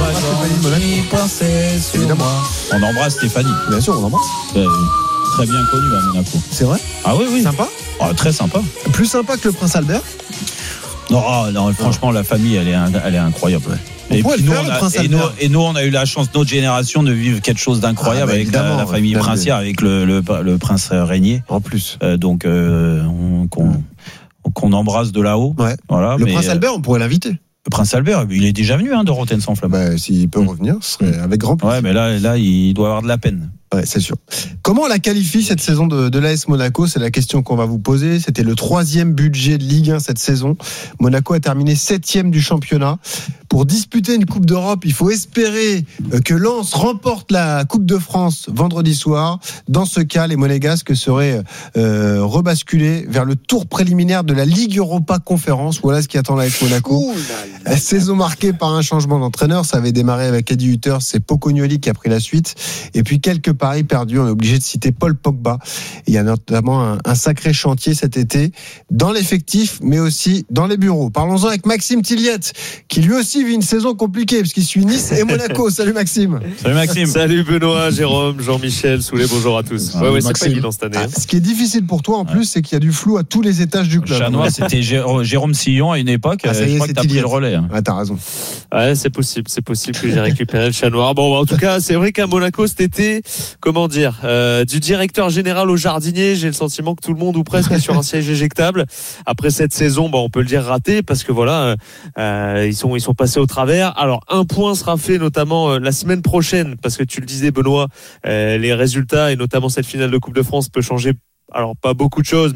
S4: oui,
S3: évidemment. On embrasse Stéphanie.
S4: Bien sûr, on embrasse.
S3: Euh, très bien connue à Monaco.
S4: C'est vrai ?
S3: Ah oui, oui.
S4: Sympa ?
S3: Oh, très sympa.
S4: Plus sympa que le prince Albert ?
S3: Non, oh, non franchement, la famille, elle est, elle est incroyable. Ouais. Et, puis nous, on a, et, nous, et nous, on a eu la chance, notre génération, de vivre quelque chose d'incroyable ah, bah, avec la, la famille princière, avec le, le, le prince régnier.
S4: En plus.
S3: Euh, donc, euh, on, qu'on, qu'on embrasse de là-haut.
S4: Ouais.
S3: Voilà,
S4: le
S3: mais,
S4: prince Albert, on pourrait l'inviter.
S3: Le prince Albert, il est déjà venu hein, de Roten sans flamme.
S4: Bah, s'il peut revenir, ce serait avec grand plaisir.
S3: Ouais, mais là, là, il doit avoir de la peine.
S4: Ouais, c'est sûr. Comment on la qualifie cette saison de, de l'A S Monaco ? C'est la question qu'on va vous poser. C'était le troisième budget de Ligue un cette saison. Monaco a terminé septième du championnat. Pour disputer une Coupe d'Europe, il faut espérer que Lens remporte la Coupe de France vendredi soir. Dans ce cas, les Monégasques seraient euh, rebasculés vers le tour préliminaire de la Ligue Europa Conférence. Voilà ce qui attend l'A S Monaco. La saison marquée par un changement d'entraîneur. Ça avait démarré avec Eddie Hutter. C'est Pocognoli qui a pris la suite. Et puis quelques paris perdus. On est obligé de citer Paul Pogba. Il y a notamment un, un sacré chantier cet été dans l'effectif, mais aussi dans les bureaux. Parlons-en avec Maxime Tilliette, qui lui aussi vit une saison compliquée parce qu'il suit Nice et Monaco. Salut Maxime.
S3: Salut Maxime.
S5: Salut Benoît, Jérôme, Jean-Michel, Souley, bonjour à tous.
S3: Ah,
S5: ouais, ouais, c'est pas évident cette année.
S4: Ah, ce qui est difficile pour toi en plus, c'est qu'il y a du flou à tous les étages du club.
S3: Chanois, c'était Jérôme Sillon à une époque.
S4: Ah, ça y est,
S3: je crois que t'as pris le relais.
S4: Ah, t'as raison.
S5: Ouais, c'est possible, c'est possible que j'ai récupéré le chat noir. Bon, en tout cas, c'est vrai qu'à Monaco cet été, comment dire, euh, du directeur général au jardinier, j'ai le sentiment que tout le monde ou presque est sur un siège éjectable. Après cette saison, bah, on peut le dire ratée parce que voilà, euh, ils sont ils sont passés au travers. Alors un point sera fait notamment euh, la semaine prochaine parce que tu le disais Benoît, euh, les résultats et notamment cette finale de Coupe de France peut changer. Alors pas beaucoup de choses, mais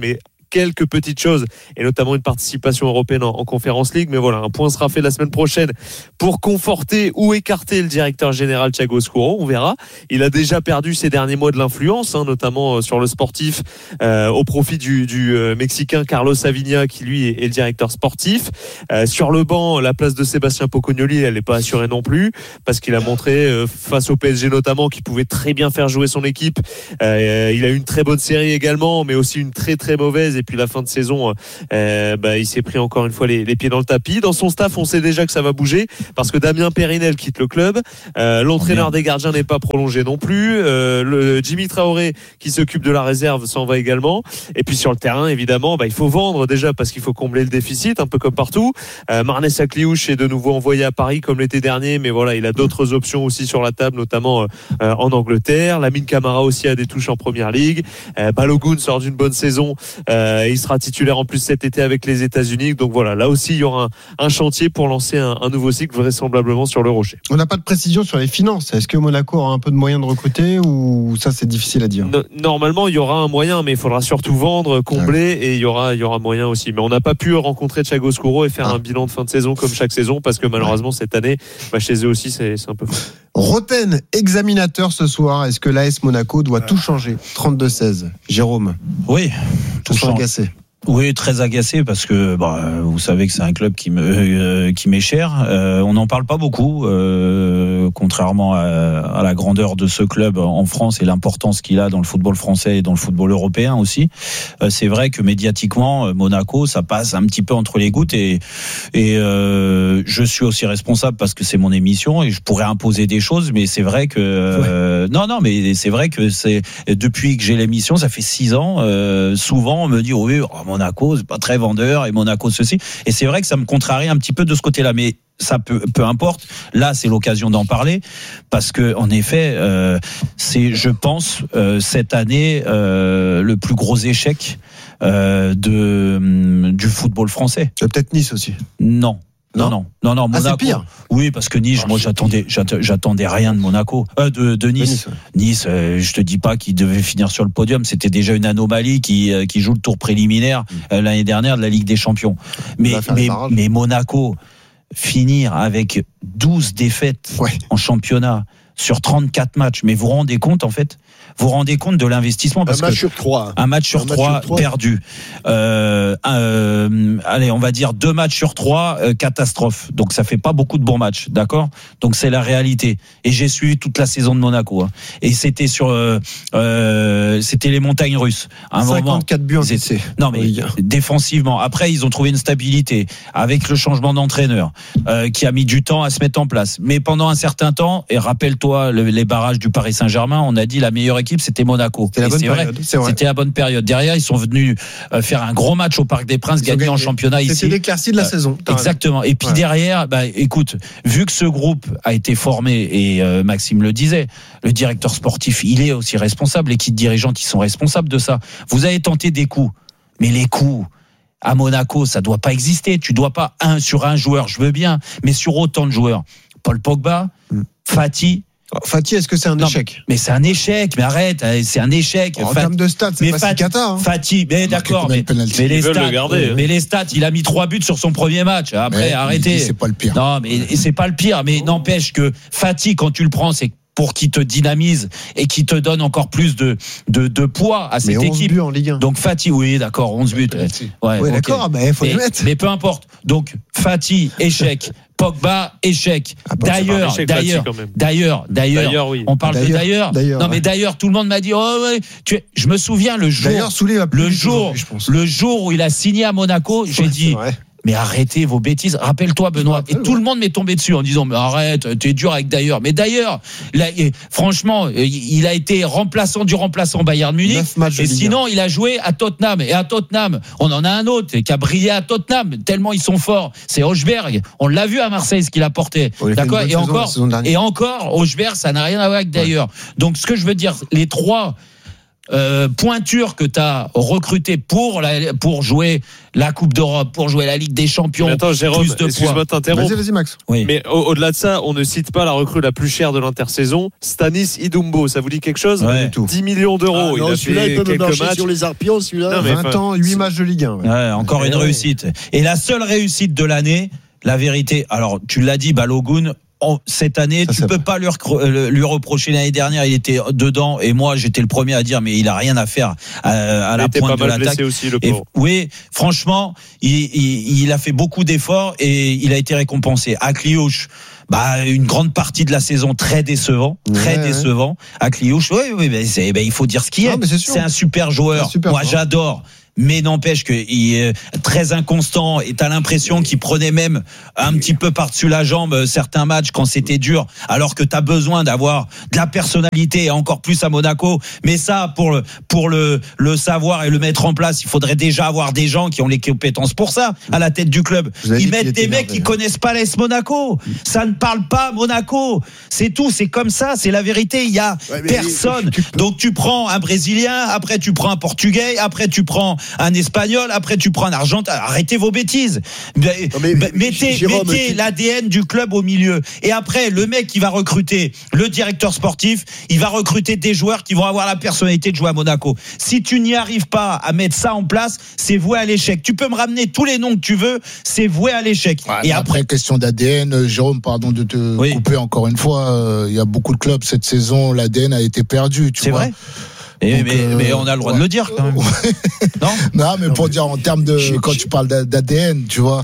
S5: quelques petites choses et notamment une participation européenne en, en Conference League. Mais voilà, un point sera fait la semaine prochaine pour conforter ou écarter le directeur général Thiago Escuro. On verra. Il a déjà perdu ces derniers mois de l'influence, hein, notamment sur le sportif, euh, au profit du, du euh, Mexicain Carlos Aviña, qui lui est, est le directeur sportif. Euh, sur le banc, la place de Sébastien Pocognoli, elle n'est pas assurée non plus, parce qu'il a montré, euh, face au P S G notamment, qu'il pouvait très bien faire jouer son équipe. Euh, il a eu une très bonne série également, mais aussi une très très mauvaise. Et puis la fin de saison, euh, bah, il s'est pris encore une fois les, les pieds dans le tapis. Dans son staff, on sait déjà que ça va bouger, parce que Damien Périnel quitte le club. Euh, l'entraîneur des gardiens n'est pas prolongé non plus. Euh, le Jimmy Traoré, qui s'occupe de la réserve, s'en va également. Et puis sur le terrain, évidemment, bah, il faut vendre déjà, parce qu'il faut combler le déficit, un peu comme partout. Euh, Marnès Akliouche est de nouveau envoyé à Paris comme l'été dernier, mais voilà, il a d'autres options aussi sur la table, notamment euh, en Angleterre. Lamine Camara aussi a des touches en Première Ligue. Euh, Balogun sort d'une bonne saison. Euh, il sera titulaire en plus cet été avec les États-Unis. Donc voilà, là aussi, il y aura un, un chantier pour lancer un, un nouveau cycle vraisemblablement sur le Rocher.
S4: On n'a pas de précision sur les finances. Est-ce que Monaco aura un peu de moyens de recruter ou ça, c'est difficile à dire?
S5: No- Normalement, il y aura un moyen, mais il faudra surtout vendre, combler, et il y aura, il y aura moyen aussi. Mais on n'a pas pu rencontrer Thiago Escuro et faire ah. un bilan de fin de saison comme chaque saison, parce que malheureusement, ouais. cette année, bah, chez eux aussi, c'est, c'est un peu fou.
S4: Roten, examinateur ce soir. Est-ce que l'A S Monaco doit tout changer? trente-deux seize. Jérôme.
S3: Oui.
S4: Tout sont agacés.
S3: Oui, très agacé, parce que bah, vous savez que c'est un club qui me euh, qui m'est cher. Euh, on n'en parle pas beaucoup, euh, contrairement à, à la grandeur de ce club en France et l'importance qu'il a dans le football français et dans le football européen aussi. Euh, c'est vrai que médiatiquement, Monaco, ça passe un petit peu entre les gouttes, et et euh, je suis aussi responsable parce que c'est mon émission et je pourrais imposer des choses, mais c'est vrai que euh, ouais. non non, mais c'est vrai que c'est depuis que j'ai l'émission, ça fait six ans. Euh, souvent, on me dit oui. Oh, Monaco, c'est pas très vendeur, et Monaco ceci. Et c'est vrai que ça me contrarie un petit peu de ce côté-là, mais ça peut, peu importe. Là, c'est l'occasion d'en parler, parce que en effet, euh, c'est, je pense, euh, cette année euh, le plus gros échec euh, de du football français.
S4: Peut-être Nice aussi.
S3: Non. Non, non, non, non, Monaco.
S4: Ah, c'est pire.
S3: Oui, parce que Nice, moi, j'attendais, j'attendais rien de Monaco, euh, de, de Nice. Nice, ouais. Nice euh, je te dis pas qu'il devait finir sur le podium. C'était déjà une anomalie qui, euh, qui joue le tour préliminaire euh, l'année dernière de la Ligue des Champions. Mais, mais, mais Monaco, finir avec douze défaites ouais. en championnat sur trente-quatre matchs. Mais vous vous rendez compte, en fait? Vous vous rendez compte de l'investissement, parce
S1: un match
S3: que
S1: sur trois.
S3: Un match sur un trois match sur perdu. Euh, euh, allez, on va dire deux matchs sur trois euh, catastrophe. Donc ça fait pas beaucoup de bons matchs, d'accord? Donc c'est la réalité. Et j'ai suivi toute la saison de Monaco. Hein. Et c'était sur, euh, euh, c'était les montagnes russes. Un
S4: cinquante-quatre buts en C C.
S3: Non mais oui. Défensivement. Après ils ont trouvé une stabilité avec le changement d'entraîneur euh, qui a mis du temps à se mettre en place. Mais pendant un certain temps, et rappelle-toi le, les barrages du Paris Saint-Germain, on a dit la meilleure équipe c'était Monaco.
S4: C'était la bonne
S3: c'est
S4: période.
S3: Vrai,
S4: c'est vrai.
S3: C'était la bonne période. Derrière, ils sont venus faire un gros match au Parc des Princes, gagner en championnat ici.
S4: C'était l'éclaircie de la euh, saison.
S3: Exactement. Et puis ouais. derrière, bah, écoute, vu que ce groupe a été formé, et euh, Maxime le disait, le directeur sportif, il est aussi responsable, l'équipe dirigeante, ils sont responsables de ça. Vous avez tenté des coups, mais les coups à Monaco, ça doit pas exister. Tu dois pas un sur un joueur, je veux bien, mais sur autant de joueurs. Paul Pogba, mm. Fati.
S4: Fati, est-ce que c'est un
S3: non,
S4: échec?
S3: Mais c'est un échec, mais arrête, c'est un échec.
S4: En termes de stats, c'est mais pas Fati, si cata. Hein.
S3: Fati, mais d'accord, mais, mais les stats, garder, mais hein. les stats, il a mis trois buts sur son premier match. Après, mais, arrêtez.
S2: C'est pas le pire.
S3: Non, mais c'est pas le pire, mais oh. n'empêche que Fati, quand tu le prends, c'est pour qu'il te dynamise et qui te donne encore plus de, de, de poids à cette
S4: mais onze
S3: équipe.
S4: Buts en Ligue un.
S3: Donc Fati, oui, d'accord, onze buts.
S4: Ouais, oui, okay. d'accord, mais il faut
S3: mais,
S4: le mettre.
S3: Mais peu importe. Donc Fati, échec. Pogba, échec. Ah, d'ailleurs, échec, d'ailleurs, d'ailleurs, d'ailleurs, d'ailleurs, oui. On parle d'ailleurs, de d'ailleurs. d'ailleurs non, ouais. mais d'ailleurs, tout le monde m'a dit, oh, ouais, tu es... je me souviens le jour, le jour, le jour où il a signé à Monaco, j'ai dit, mais arrêtez vos bêtises. Rappelle-toi, Benoît. Et tout le monde m'est tombé dessus en disant, mais arrête, t'es dur avec d'ailleurs. Mais d'ailleurs, il a, franchement, il a été remplaçant du remplaçant Bayern Munich. Et sinon, il a joué à Tottenham. Et à Tottenham, on en a un autre qui a brillé à Tottenham. Tellement ils sont forts. C'est Hochberg. On l'a vu à Marseille, ce qu'il a porté. D'accord? Et encore, et encore, Hochberg, ça n'a rien à voir avec d'ailleurs. Ouais. Donc, ce que je veux dire, les trois, euh, pointures que tu as recrutées pour, la, pour jouer la Coupe d'Europe, pour jouer la Ligue des Champions.
S5: Mais attends, Jérôme,
S3: plus de
S5: excuse-moi
S3: poids.
S5: de t'interrompre.
S4: Vas-y, vas-y, Max.
S3: Oui.
S5: Mais au- au-delà de ça, on ne cite pas la recrue la plus chère de l'intersaison, Stanis Idumbo. Ça vous dit quelque chose?
S3: Ouais.
S4: Du tout.
S5: dix millions d'euros.
S1: Ah, non,
S5: il a
S1: celui-là,
S5: fait
S1: il peut me
S5: quelques
S1: marcher
S5: matchs.
S1: sur les arpions, celui-là.
S5: Non, mais
S4: vingt
S5: enfin,
S4: ans, huit matchs de Ligue un. ouais.
S3: Ouais, encore une
S1: Ouais.
S3: réussite. Et la seule réussite de l'année, la vérité, alors tu l'as dit, Balogun, en- cette année,
S4: Ça,
S3: tu
S4: c'est
S3: peux pas lui, recro- euh, lui reprocher. L'année dernière, il était dedans, et moi, j'étais le premier à dire, mais il a rien à faire à, à
S5: Il
S3: la
S5: était
S3: pointe
S5: pas
S3: de
S5: mal
S3: l'attaque.
S5: blessé aussi, le
S3: Et,
S5: pauvre.
S3: oui, franchement, il, il, il a fait beaucoup d'efforts et il a été récompensé. À Cliouche, bah, une grande partie de la saison très décevant, très
S4: Ouais,
S3: décevant. À Cliouche, oui, oui, mais c'est, ben, il faut dire ce qu'il
S4: Non,
S3: est.
S4: mais c'est sûr.
S3: C'est un super joueur.
S4: C'est un super
S3: Moi,
S4: joueur.
S3: j'adore. Mais n'empêche qu'il est très inconstant et t'as l'impression qu'il prenait même un petit peu par-dessus la jambe euh, certains matchs quand c'était dur, alors que t'as besoin d'avoir de la personnalité et encore plus à Monaco. Mais ça, pour le, pour le, le savoir et le mettre en place, il faudrait déjà avoir des gens qui ont les compétences pour ça à la tête du club.
S4: Vous avez
S3: Ils
S4: dit qu'il
S3: mettent
S4: était
S3: des mecs
S4: énervé,
S3: qui
S4: hein.
S3: connaissent pas l'A S Monaco. Ça ne parle pas Monaco. C'est tout, c'est comme ça, c'est la vérité. Il y a
S1: Ouais, mais
S3: personne. Donc tu prends un Brésilien, après tu prends un Portugais, après tu prends un Espagnol, après tu prends un Argentin. Arrêtez vos bêtises. Mais,
S1: mais-
S3: mais- mettez,
S1: Jérôme,
S3: mettez
S1: tu-
S3: l'A D N du club au milieu. Et après, le mec qui va recruter, le directeur sportif, il va recruter des joueurs qui vont avoir la personnalité de jouer à Monaco. Si tu n'y arrives pas à mettre ça en place, c'est voué à l'échec. Tu peux me ramener tous les noms que tu veux, c'est voué à l'échec.
S2: Ouais,
S3: Et
S2: mais
S3: après,
S2: après, question d'A D N, euh, Jérôme, pardon de te
S3: Oui.
S2: couper encore une fois. euh, Il y a beaucoup de clubs cette saison, l'A D N a été perdu. Tu
S3: c'est
S2: vois.
S3: vrai. Et
S2: Donc,
S3: mais,
S2: euh,
S3: mais on a le droit de
S2: ouais.
S3: le dire quand même. Non
S2: Non, mais pour dire en termes de
S1: j'ai-
S2: quand tu parles d'A D N, tu vois,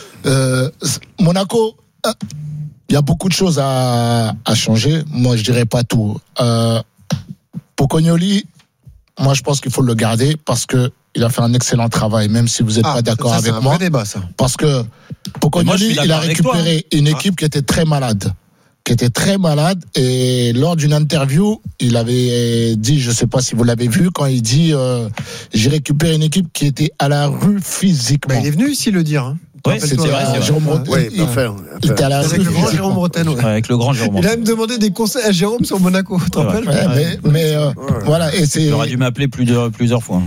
S2: euh, Monaco, euh, il y a beaucoup de choses à, à changer. Moi, je dirais pas tout. Euh, Pocognoli, moi, je pense qu'il faut le garder parce que il a fait un excellent travail, même si vous n'êtes
S4: Ah,
S2: pas d'accord
S4: ça, c'est
S2: avec
S4: un
S2: moi.
S4: vrai débat, ça.
S2: Parce que
S3: moi, je
S2: Pocognoli,
S3: suis
S2: il a
S3: d'accord avec toi,
S2: récupéré une équipe qui était très malade. Qui était très malade. Et lors d'une interview, il avait dit, je ne sais pas si vous l'avez vu, quand il dit euh, j'ai récupéré une équipe qui était à la rue physiquement.
S4: Bah, il est venu ici le dire. Hein.
S3: Ouais,
S4: Rappelle-toi,
S3: c'était vrai,
S4: euh,
S3: c'est vrai.
S2: Jérôme Rotten,
S1: Ouais,
S2: il-
S1: enfin,
S2: il était à la
S4: Avec
S2: rue
S4: le grand
S2: physiquement.
S4: Jérôme Breton. ouais.
S3: Ouais, avec le grand Jérôme.
S4: Il a même demandé des conseils à Jérôme sur Monaco, tu te
S3: Ouais,
S4: rappelles
S2: Ouais, mais mais euh, voilà, et c'est
S3: Il aurait dû m'appeler plus de, plusieurs fois.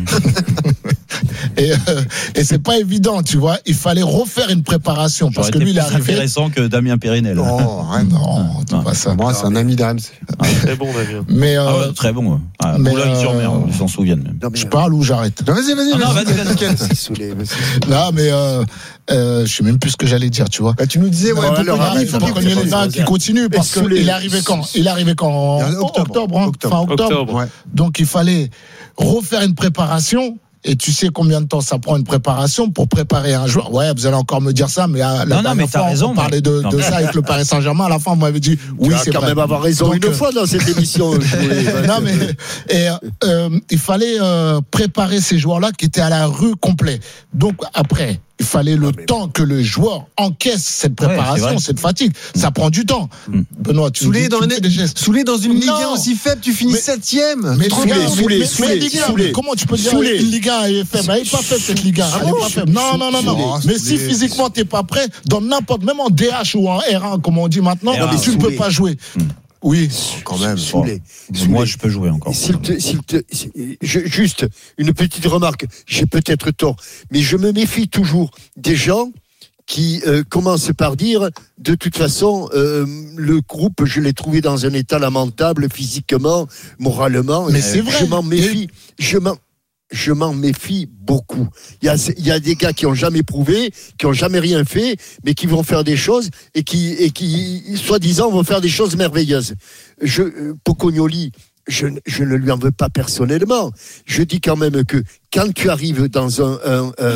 S2: et, euh, et c'est pas évident, tu vois. Il fallait refaire une préparation parce
S3: J'aurais
S2: que
S3: été
S2: lui, il est
S3: plus
S2: arrivé.
S3: intéressant que Damien Périnel.
S2: Non, hein, non, c'est pas ça.
S4: Moi, c'est un ami d'A M C.
S5: Très bon, Damien.
S2: Mais euh,
S3: Ah ouais, très bon. Ouais. Ah,
S2: mais,
S3: Boulogne-sur-Mer,
S2: euh,
S3: ils s'en souviennent même.
S1: Non, mais-
S2: je parle ou j'arrête.
S4: Non, vas-y, vas-y,
S3: Non, non,
S4: vas-y.
S3: vas-y, vas-y.
S4: t'inquiète.
S1: C'est saoulé, mais c'est-
S2: Non, mais euh, euh, je sais même plus ce que j'allais dire, tu vois.
S4: Bah, tu nous disais, ouais,
S1: Non,
S4: Pocognoli,
S1: alors, arrête,
S4: faut
S1: faut
S4: pas
S1: pas
S4: qu'on y
S1: qu'on
S4: aille.
S1: y
S2: Non,
S1: aille.
S2: qui continue parce
S1: Et saoulé.
S2: qu'il est arrivé quand Il est arrivé quand En
S4: Octobre.
S2: octobre, hein,
S4: Octobre.
S2: fin octobre.
S5: Octobre.
S4: Ouais.
S2: Donc il fallait refaire une préparation. Et tu sais combien de temps ça prend une préparation pour préparer un joueur. Ouais, vous allez encore me dire ça, mais à la
S3: Non, non,
S2: dernière
S3: mais t'as
S2: fois,
S3: raison,
S2: on parlait
S3: mais-
S2: de,
S3: non,
S2: de
S3: mais-
S2: ça avec le Paris Saint-Germain. À la fin, on m'avait dit
S1: Tu
S2: oui,
S1: vas
S2: c'est
S1: quand
S2: vrai.
S1: même avoir raison
S2: Donc,
S1: une
S2: euh,
S1: fois dans cette émission. je voulais-
S2: non mais et, euh, il fallait euh, préparer ces joueurs-là qui étaient à la rue complet. Donc après, il fallait le temps que le joueur encaisse cette
S3: Ouais,
S2: préparation,
S3: c'est vrai.
S2: cette fatigue. Ça prend du temps. Benoît, tu me
S4: Soulé
S2: dis-
S4: dans,
S2: tu me
S4: une...
S2: fais des gestes.
S4: Soulé dans une Ligue
S2: Non.
S4: un aussi faible, tu finis
S2: Mais-
S4: septième.
S2: Mais
S1: Soulé,
S2: regarde,
S1: soulé,
S2: mais-
S1: soulé,
S2: mais Ligue un,
S1: soulé.
S2: comment tu peux dire
S1: Soulé.
S2: une Ligue un est faible? Elle n'est pas faible cette Ligue un. Elle n'est pas faible. Non, non, non, non.
S4: Soulé.
S2: Mais si physiquement t'es pas prêt, dans n'importe, même en D H ou en R un, comme on dit maintenant,
S3: R un,
S2: tu ne
S1: soulé.
S2: peux pas jouer. Oui.
S1: Quand même. Saoulé.
S3: Moi, je peux jouer encore.
S1: S'il te, s'il te, s'il- je- juste une petite remarque, j'ai peut-être tort, mais je me méfie toujours des gens qui euh, commencent par dire, de toute façon, euh, le groupe, je l'ai trouvé dans un état lamentable, physiquement, moralement.
S2: Mais
S1: Euh,
S2: c'est vrai.
S1: Je m'en méfie. Je m'en, je m'en méfie beaucoup. Il y a, il y a des gars qui ont jamais prouvé, qui ont jamais rien fait, mais qui vont faire des choses et qui, et qui, soi-disant, vont faire des choses merveilleuses. Je, euh, Pocognoli, je, je ne lui en veux pas personnellement. Je dis quand même que quand tu arrives dans un, un, un,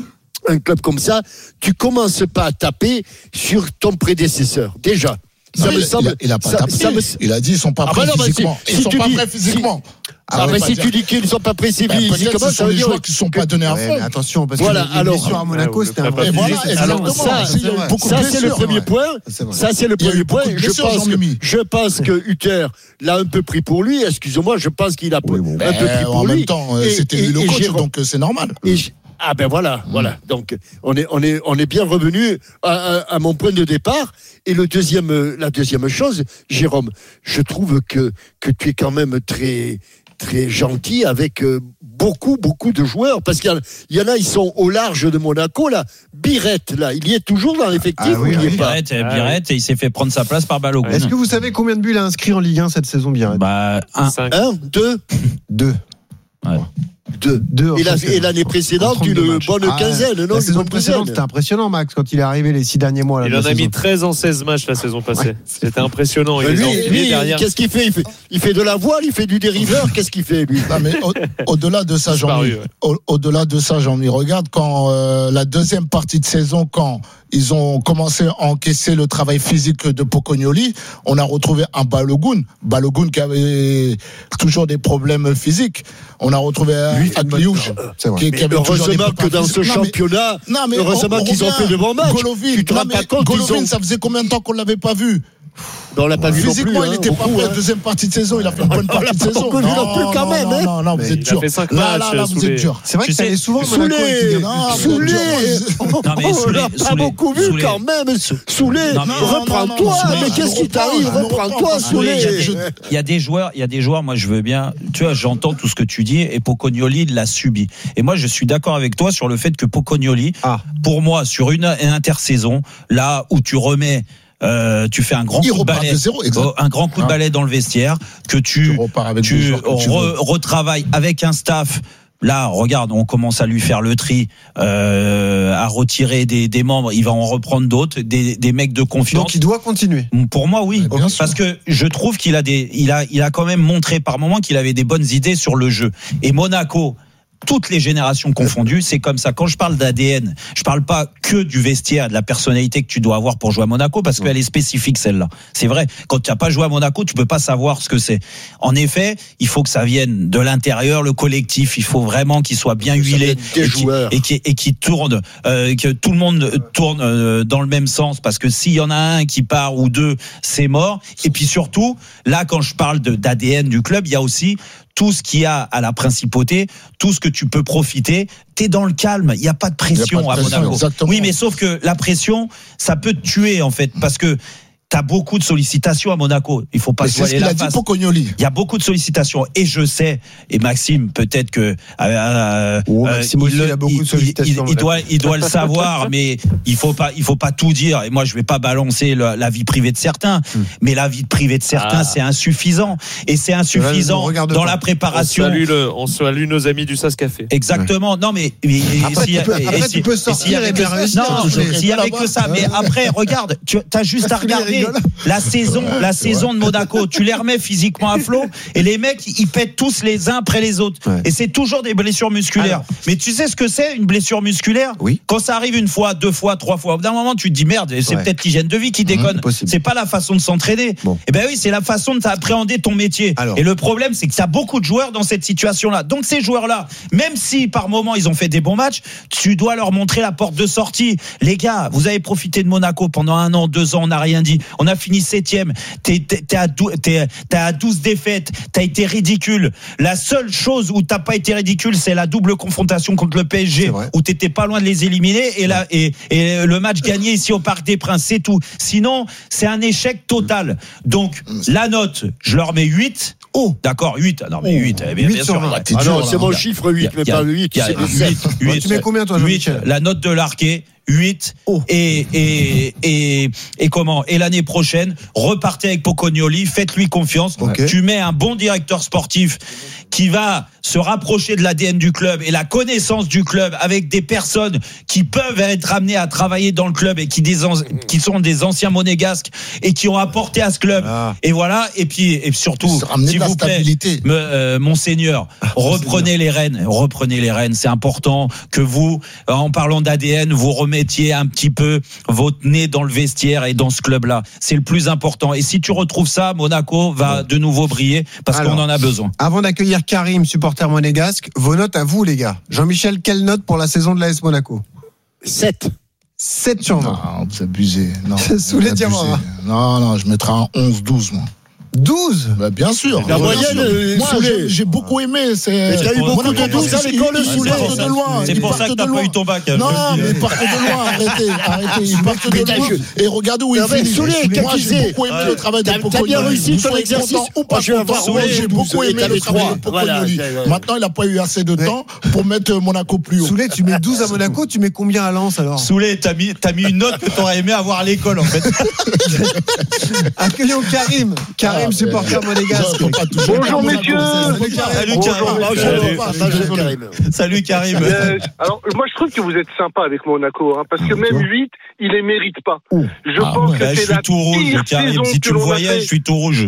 S1: un club comme ça, tu commences pas à taper sur ton prédécesseur. Déjà. Ça
S2: Non,
S1: me
S2: il,
S1: semble.
S2: il a, il a pas
S1: ça-
S2: tapé.
S1: ça me-
S2: Il a dit ils sont pas
S1: Ah
S2: prêts
S1: bah non, bah,
S2: physiquement.
S1: si-
S2: Ils
S1: si
S2: sont
S1: tu
S2: pas
S1: dis-
S2: prêts physiquement.
S1: Ah,
S2: Ça
S1: bah
S2: veut pas
S1: si
S2: dire-
S1: tu dis qu'ils ne sont pas prêts
S2: Ben,
S1: physiquement,
S2: peut-être
S1: ça
S2: ce sont
S1: veut
S2: des
S1: dire
S2: joueurs qui ne sont pas donnés à
S4: Ouais,
S2: fond.
S4: mais attention, parce
S1: Voilà,
S4: que les
S1: alors-
S4: blessures à Monaco,
S5: Ouais,
S4: c'était
S5: ou
S4: un
S5: le
S4: vrai
S2: Et voilà,
S4: sujet.
S1: Alors
S2: exactement.
S1: ça,
S2: Il y a eu beaucoup de
S1: ça c'est le
S2: blessures.
S1: premier
S2: Ouais.
S1: point.
S2: C'est vrai.
S1: Ça c'est le
S2: Il y a eu
S1: premier
S2: beaucoup
S1: point.
S2: de
S1: Je
S2: blessures,
S1: pense que
S2: Jean-Mimi.
S1: je pense que Hutter l'a un peu pris pour lui. Excusez-moi, je pense qu'il a un peu pris
S2: Ben,
S1: pour
S2: en
S1: lui.
S2: même temps, euh,
S1: Et-
S2: c'était
S1: et-
S2: lui le
S1: et
S2: coach,
S1: Jérôme-
S2: donc euh, c'est normal.
S1: et j- ah ben voilà, voilà. Donc on est on est on est bien revenu à, à, à mon point de départ. Et le deuxième, euh, la deuxième chose, Jérôme, je trouve que que tu es quand même très très gentil avec euh, beaucoup, beaucoup de joueurs. Parce qu'il y, a, il y en a, ils sont au large de Monaco, là. Birette, là, il y est toujours dans l'effectif
S4: Ah
S1: ou
S4: oui,
S1: il y est
S4: oui.
S1: pas
S3: Birette, Birette, et il s'est fait prendre sa place par Balogun.
S4: Est-ce que vous savez combien de buts il a inscrit en Ligue un cette saison, Birette?
S3: Bah, un.
S1: Un, deux,
S4: Deux.
S3: Ouais.
S1: deux.
S4: Deux en
S1: Et, la-
S4: championnat.
S1: et l'année précédente,
S4: En trente-deux
S1: une
S4: matchs.
S1: bonne
S4: Ah,
S1: quinzaine, non
S4: La
S1: une
S4: saison
S1: bonne
S4: précédente,
S1: douzaine.
S4: c'était impressionnant, Max, quand il est arrivé les six derniers mois. Là,
S5: Il
S4: de
S5: en
S4: la
S5: a mis
S4: saison.
S5: treize en seize matchs la saison passée.
S4: Ouais.
S5: C'était impressionnant. Il
S1: Mais
S5: les a
S1: lui,
S5: enfilés
S1: lui,
S5: derrière.
S1: qu'est-ce qu'il fait il, fait il fait de la voile, il fait du dériveur, qu'est-ce qu'il fait, lui?
S2: Non, mais au- au-delà de ça,
S5: Disparu,
S2: Jean-Mi,
S5: ouais.
S2: au- au-delà de ça, Jean-Mi, regarde quand euh, la deuxième partie de saison, quand ils ont commencé à encaisser le travail physique de Pocognoli, on a retrouvé un Balogun, Balogun qui avait toujours des problèmes physiques. On a retrouvé un
S4: Lui, il fait une bonne
S2: Adliouj,
S4: saison. C'est vrai.
S2: qui, qui avait toujours des
S1: Heureusement que
S2: problèmes
S1: dans ce
S2: physiques. Non, mais-
S1: championnat,
S2: non, mais
S1: heureusement
S2: on- on
S1: qu'ils ont
S2: revient.
S1: fait de bons matchs.
S2: Golovin,
S1: Tu te
S2: non,
S1: rends
S2: mais
S1: pas compte qu'ils
S2: Golovin,
S1: ont...
S2: ça faisait combien de temps qu'on l'avait pas vu?
S1: Non, on l'a pas vu non plus.
S2: Physiquement, il
S1: hein,
S2: n'était pas
S1: beaucoup,
S2: prêt.
S1: hein.
S2: Deuxième partie de saison, il a fait une bonne
S1: On l'a
S2: partie de
S1: pas
S2: saison.
S1: beaucoup vu non plus quand même,
S2: non,
S1: hein.
S2: non, non,
S5: Mais
S2: vous êtes
S5: il a
S2: dur.
S5: fait cinq
S2: Là,
S5: matchs,
S2: là, là, vous
S5: Soulé.
S2: êtes dur.
S4: C'est vrai
S3: Tu
S4: que ça
S3: sais,
S4: allait souvent,
S1: Soulé,
S4: Monaco avec Ligue un.
S2: Non, vous êtes
S1: Soulé,
S2: dur.
S3: Non, mais
S1: on
S3: Soulé,
S1: l'a pas
S3: Soulé,
S1: beaucoup vu
S3: Soulé.
S1: quand même. Soulé,
S3: Non, mais-
S1: reprends-toi,
S2: non, non,
S1: mais
S2: je
S1: qu'est-ce qui
S2: me
S1: t'arrive?
S2: reprends, je me
S1: Reprends-toi,
S2: reprends.
S3: Soulé, il y a des-
S1: Soulé.
S3: Il y a des joueurs, il y a des joueurs, moi je veux bien, tu vois, j'entends tout ce que tu dis et Pocognoli l'a subi. Et moi je suis d'accord avec toi sur le fait que Pocognoli,
S4: Ah.
S3: pour moi, sur une, une intersaison, là où tu remets Euh, tu fais un grand
S2: Il
S3: coup de
S2: repart
S3: balai,
S2: de zéro, exact.
S3: oh, un grand coup de
S2: Hein.
S3: balai dans le vestiaire, que tu,
S2: Tu repars avec des
S3: tu
S2: joueurs que tu
S3: re-
S2: veux.
S3: retravailles avec un staff. Là, regarde, on commence à lui faire le tri, euh, à retirer des, des membres. Il va en reprendre d'autres, des, des mecs de confiance.
S4: Donc il doit continuer.
S3: Pour moi, oui,
S2: Ouais, bien sûr.
S3: parce que je trouve qu'il a des, il a, il a quand même montré par moments qu'il avait des bonnes idées sur le jeu. Et Monaco, toutes les générations confondues, c'est comme ça. Quand je parle d'A D N, je parle pas que du vestiaire, de la personnalité que tu dois avoir pour jouer à Monaco, parce qu'elle est spécifique celle-là. C'est vrai. Quand tu n'as pas joué à Monaco, tu peux pas savoir ce que c'est. En effet, il faut que ça vienne de l'intérieur, le collectif. Il faut vraiment qu'il soit bien huilé
S1: des
S3: et qui,
S1: joueurs.
S3: et qui et qui tourne, euh, que tout le monde tourne euh, dans le même sens. Parce que s'il y en a un qui part ou deux, c'est mort. Et puis surtout, là, quand je parle de d'A D N du club, il y a aussi tout ce qu'il y a à la principauté, tout ce que tu peux profiter, t'es dans le calme, il n'y a pas de pression
S2: Il y a pas de
S3: à
S2: pression,
S3: Monaco.
S2: exactement.
S3: Oui, mais sauf que la pression, ça peut te tuer en fait, parce que t'as beaucoup de sollicitations à Monaco. Il faut pas
S2: Mais
S3: se
S2: c'est ce
S3: voiler
S2: qu'il
S3: la
S2: a dit
S3: face.
S2: Pocognoli.
S3: Il y a beaucoup de sollicitations et je sais, et Maxime peut-être que euh, euh,
S4: Oh, Maxime aussi, il a beaucoup de
S3: il-
S4: sollicitations,
S3: il, il doit il doit le savoir, mais il faut pas il faut pas tout dire. Et moi je vais pas balancer le- la vie privée de certains, mais la vie privée de certains
S5: Ah.
S3: c'est insuffisant et c'est
S4: Cela ne nous
S3: insuffisant
S4: regarde
S3: dans
S4: pas.
S3: la
S5: On
S3: préparation.
S5: salue, le, on salue nos amis du Sas Café.
S3: Exactement. Non, mais et- et
S4: Après,
S3: s'il y a-
S4: tu peux-
S3: et-
S4: après,
S3: et
S4: tu
S3: si-
S4: peux
S3: et s'il y
S4: sortir
S3: avait
S4: et
S3: que-
S4: bien réussir,
S3: Non,
S4: je
S3: s'il y
S2: serais
S3: avait
S2: là-bas.
S3: que ça. Mais après, regarde, tu as juste à regarder la saison, la saison de Monaco. Tu les remets physiquement à flot et les mecs, ils pètent tous les uns après les autres.
S4: Ouais.
S3: Et c'est toujours des blessures musculaires.
S4: Alors.
S3: Mais tu sais ce que c'est une blessure musculaire
S4: Oui.
S3: Quand ça arrive une fois, deux fois, trois fois, au bout d'un moment, tu te dis merde, c'est
S4: Ouais.
S3: peut-être l'hygiène de vie qui déconne.
S4: possible.
S3: C'est pas la façon de s'entraîner.
S4: Bon.
S3: Eh ben oui, c'est la façon de t'appréhender ton métier.
S4: Alors.
S3: Et le problème, c'est que tu as beaucoup de joueurs dans cette situation-là. Donc ces joueurs-là, même si par moment ils ont fait des bons matchs, tu dois leur montrer la porte de sortie. Les gars, vous avez profité de Monaco pendant un an, deux ans, on n'a rien dit. On a fini septième. T'es, t'es, t'es à dou- t'es- t'es à douze défaites. T'as été ridicule. La seule chose où t'as pas été ridicule, c'est la double confrontation contre le P S
S4: C'est
S3: G,
S4: vrai.
S3: où t'étais pas loin de les éliminer. Et là, et, et le match gagné ici au Parc des Princes, c'est tout. Sinon, c'est un échec total. Donc, la note, je leur mets huit. Oh, d'accord, huit. Ah non, mais huit, eh bien,
S4: huit
S3: bien
S4: sur
S3: sûr.
S4: vingt.
S3: il y a-
S2: T'es
S1: Ah
S2: dur,
S1: non,
S2: là.
S1: c'est mon
S3: Il y a-
S1: chiffre huit, mais
S3: il y a-
S1: pas huit,
S3: il y a-
S1: c'est
S3: il y a-
S1: sept.
S3: huit,
S4: Bon, tu mets combien, toi,
S3: huit,
S4: Jean-Michel
S3: la note de l'Arquet, huit. Et, et, et, et comment Et l'année prochaine, repartez avec Pocognoli, faites-lui confiance.
S4: Ok.
S3: Tu mets un bon directeur sportif qui va se rapprocher de l'A D N du club et la connaissance du club avec des personnes qui peuvent être amenées à travailler dans le club et qui, des an- qui sont des anciens monégasques et qui ont apporté à ce club.
S4: Ah.
S3: Et voilà. Et puis, et surtout,
S2: Ça ramenait
S3: s'il
S2: de la
S3: vous plaît,
S2: stabilité.
S3: me- euh, Monseigneur, reprenez les rênes, reprenez les rênes. C'est important que vous, en parlant d'A D N, vous remettiez un petit peu votre nez dans le vestiaire et dans ce club-là. C'est le plus important. Et si tu retrouves ça, Monaco va de nouveau briller parce
S4: Alors.
S3: qu'on en a besoin.
S4: Avant d'accueillir Karim, supporter monégasque, vos notes à vous, les gars. Jean-Michel, quelle note pour la saison de l'A S Monaco?
S1: sept.
S4: sept sur vingt.
S2: Non, c'est abusé. Non,
S4: C'est sous les
S2: abusé.
S4: diamants, hein.
S2: Non, non, je mettrai un onze douze, moi.
S4: douze
S2: Bah, bien sûr.
S1: La
S2: Bien
S1: moyenne,
S2: sûr.
S1: euh,
S2: Moi,
S1: Soulé.
S2: j'ai, j'ai beaucoup aimé. C'est...
S1: Mais t'as eu
S2: Monaco,
S1: beaucoup de douze à l'école,
S2: ils
S1: Soulé.
S2: partent de loin.
S3: C'est
S2: Ils
S3: pour ça
S2: partent
S3: que
S2: de
S3: t'as
S2: loin.
S3: pas eu ton bac.
S2: Non,
S3: je le
S2: mais
S3: dis.
S2: ils partent de loin. Arrêtez, arrêtez. Ils partent de loin. Et regardez où ils
S1: Non, mais
S2: finissent.
S1: Soulé,
S2: Moi,
S1: qu'est-ce
S2: j'ai
S1: qu'il fait
S2: beaucoup aimé
S1: Ouais.
S2: le travail de
S1: T'as-
S2: Pocognoli.
S1: t'as bien réussi
S2: Vous
S1: ton
S2: soyez
S1: exercice
S2: content ou pas
S1: Moi, je vais
S2: content.
S1: avoir
S2: Moi,
S1: Soulé,
S2: j'ai
S1: douze,
S2: beaucoup
S1: et
S2: aimé
S1: t'as
S2: le
S1: les
S2: travail
S1: trois.
S2: de Pocognoli.
S1: Voilà, ouais.
S2: Maintenant, il n'a pas eu assez de temps pour mettre Monaco plus haut.
S4: Soulé, tu mets douze à Monaco, tu mets combien à Lens alors?
S3: Soulé, t'as mis, t'as mis une note que t'aurais aimé avoir à l'école, en fait.
S4: Accueillons Karim. Karim,
S2: Ah,
S4: supporter monégasque.
S10: Bonjour messieurs.
S3: Salut Karim.
S1: Salut Karim.
S3: Salut Karim.
S10: Euh, alors moi je trouve que vous êtes sympa avec Monaco, hein, parce que même huit, il les mérite pas. Je
S3: Ah
S10: pense
S3: ouais.
S10: que
S3: Bah, je
S10: c'est
S3: suis
S10: la
S3: tout rouge,
S10: pire
S3: Karim.
S10: saison
S3: Si
S10: que
S3: tu le
S10: l'on a
S3: voyais,
S10: fait.
S3: je suis tout rouge.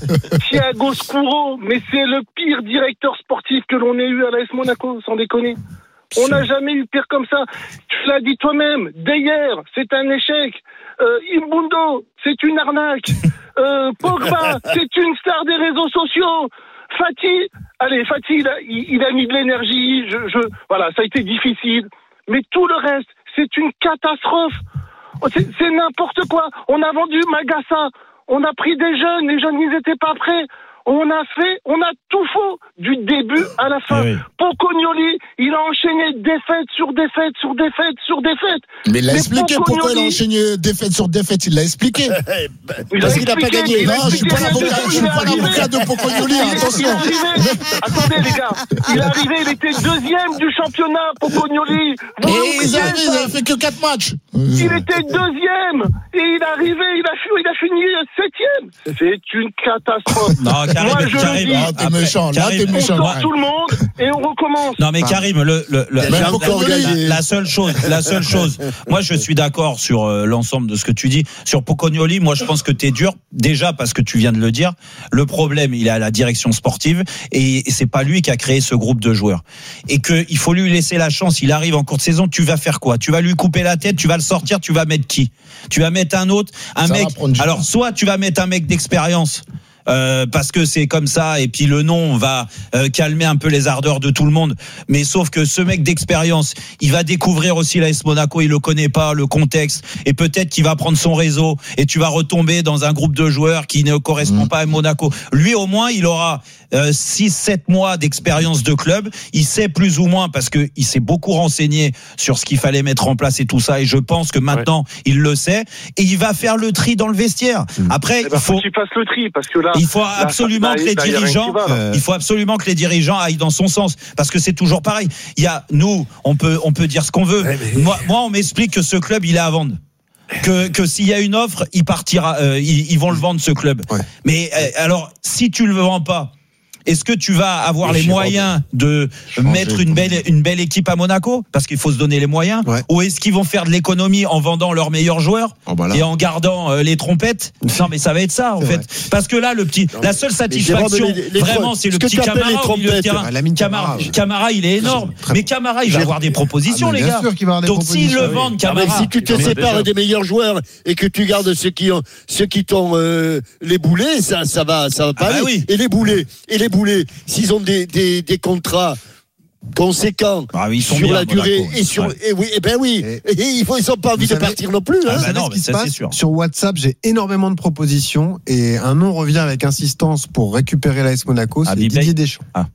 S10: Thiago Scuro, mais c'est le pire directeur sportif que l'on ait eu à l'A S Monaco, sans déconner. On n'a jamais eu pire comme ça. Tu l'as dit toi-même, Deyer, c'est un échec. Euh, Imbundo, c'est une arnaque. Euh, Pogba, c'est une star des réseaux sociaux. Fati, allez, Fati, il a, il, il a mis de l'énergie. Je, je, voilà, ça a été difficile. Mais tout le reste, c'est une catastrophe. C'est, c'est n'importe quoi. On a vendu Magassa. On a pris des jeunes. Les jeunes, ils n'étaient pas prêts. On a fait, on a tout faux du début à la fin.
S3: Oui.
S10: Pocognoli, il a enchaîné défaite sur défaite sur défaite sur défaite.
S2: Mais il l'a expliqué
S10: Pocognoli-
S2: pourquoi il a enchaîné défaite sur défaite. Il l'a expliqué.
S10: Il
S1: Parce
S10: a
S1: qu'il n'a pas
S10: expliqué,
S1: gagné.
S10: il a
S2: Non, je suis
S10: expliqué
S2: pas l'avocat,
S10: bien
S2: je suis
S10: sûr,
S2: pas
S10: il est
S2: l'avocat
S10: arrivé.
S2: de Pocognoli,
S10: Il est-
S2: attention.
S10: il est arrivé. Attendez les gars, il est arrivé, il était deuxième du championnat, Pocognoli. Vous
S2: Et
S10: l'oubliez,
S2: ils avaient, ils
S10: ça.
S2: avaient fait que quatre matchs.
S10: Il était deuxième et il est arrivé, il a, fi- il a fini septième. C'est une catastrophe.
S3: Non, Karim,
S10: Moi je
S3: Karim,
S10: le dis,
S2: Ah, t'es
S3: Après,
S2: méchant, là,
S3: Karim,
S2: t'es
S10: on
S2: méchant.
S10: sort tout le monde et on recommence.
S3: Non mais Karim, le, le, le-
S1: J'ai
S3: la,
S1: encore
S3: la-
S1: gagné.
S3: la seule chose, la seule chose. Moi, je suis d'accord sur euh, l'ensemble de ce que tu dis. Sur Pocognoli, moi, je pense que t'es dur déjà parce que tu viens de le dire. Le problème, il est à la direction sportive et, et c'est pas lui qui a créé ce groupe de joueurs. Et que il faut lui laisser la chance. Il arrive en cours de saison. Tu vas faire quoi? Tu vas lui couper la tête. Tu vas le sortir. Tu vas mettre qui? Tu vas mettre un autre, un
S2: Ça va
S3: mec.
S2: prendre du
S3: Alors,
S2: temps.
S3: soit tu vas mettre un mec d'expérience. Euh, parce que c'est comme ça et puis le nom va euh, calmer un peu les ardeurs de tout le monde, mais sauf que ce mec d'expérience, il va découvrir aussi l'A S Monaco, il le connaît pas, le contexte, et peut-être qu'il va prendre son réseau et tu vas retomber dans un groupe de joueurs qui ne correspond mmh. pas à Monaco. Lui au moins il aura euh, six sept mois d'expérience de club, il sait plus ou moins parce que il s'est beaucoup renseigné sur ce qu'il fallait mettre en place et tout ça, et je pense que maintenant ouais. il le sait et il va faire le tri dans le vestiaire. Après
S10: eh ben,
S3: il faut,
S10: faut qu'il fasse le tri parce que là
S3: il faut absolument là, que les là, dirigeants, va, il faut absolument que les dirigeants aillent dans son sens, parce que c'est toujours pareil. Il y a, nous, on peut, on peut dire ce qu'on veut. Ouais, mais... Moi, moi, on m'explique que ce club, il est à vendre. Que, que s'il y a une offre, il partira, euh, ils, ils vont le vendre ce club. Ouais. Mais euh, alors, si tu le vends pas, est-ce que tu vas avoir les moyens de mettre une belle, une belle équipe à Monaco? Parce qu'il faut se donner les moyens. Ouais. Ou est-ce qu'ils vont faire de l'économie en vendant leurs meilleurs joueurs oh bah et en gardant euh, les trompettes? Non, mais ça va être ça, en c'est fait. Vrai. Parce que là, le petit, non, la seule satisfaction, les, les vraiment, c'est le petit Camara au milieu de terrain. Camara, Camara, il est énorme. Mais Camara, il va avoir des propositions, ah, les gars. Donc s'ils le vendent, Camara.
S1: Si tu te sépares des meilleurs joueurs et que tu gardes ceux qui ont, ceux qui t'ont les boulets, ça, ça va, ça va pas aller. Et les boulets, et les boulets, s'ils ont des, des, des contrats conséquents
S3: ah oui,
S1: sur
S3: bien,
S1: la durée
S3: Monaco.
S1: et sur ouais. et oui et ben oui et, et ils n'ont ils pas envie de partir non plus.
S4: Ah
S1: Hein.
S4: bah non, ce qui se passe sur WhatsApp, j'ai énormément de propositions et un nom revient avec insistance pour récupérer l'A S Monaco, c'est ah, Didier Deschamps. Ah.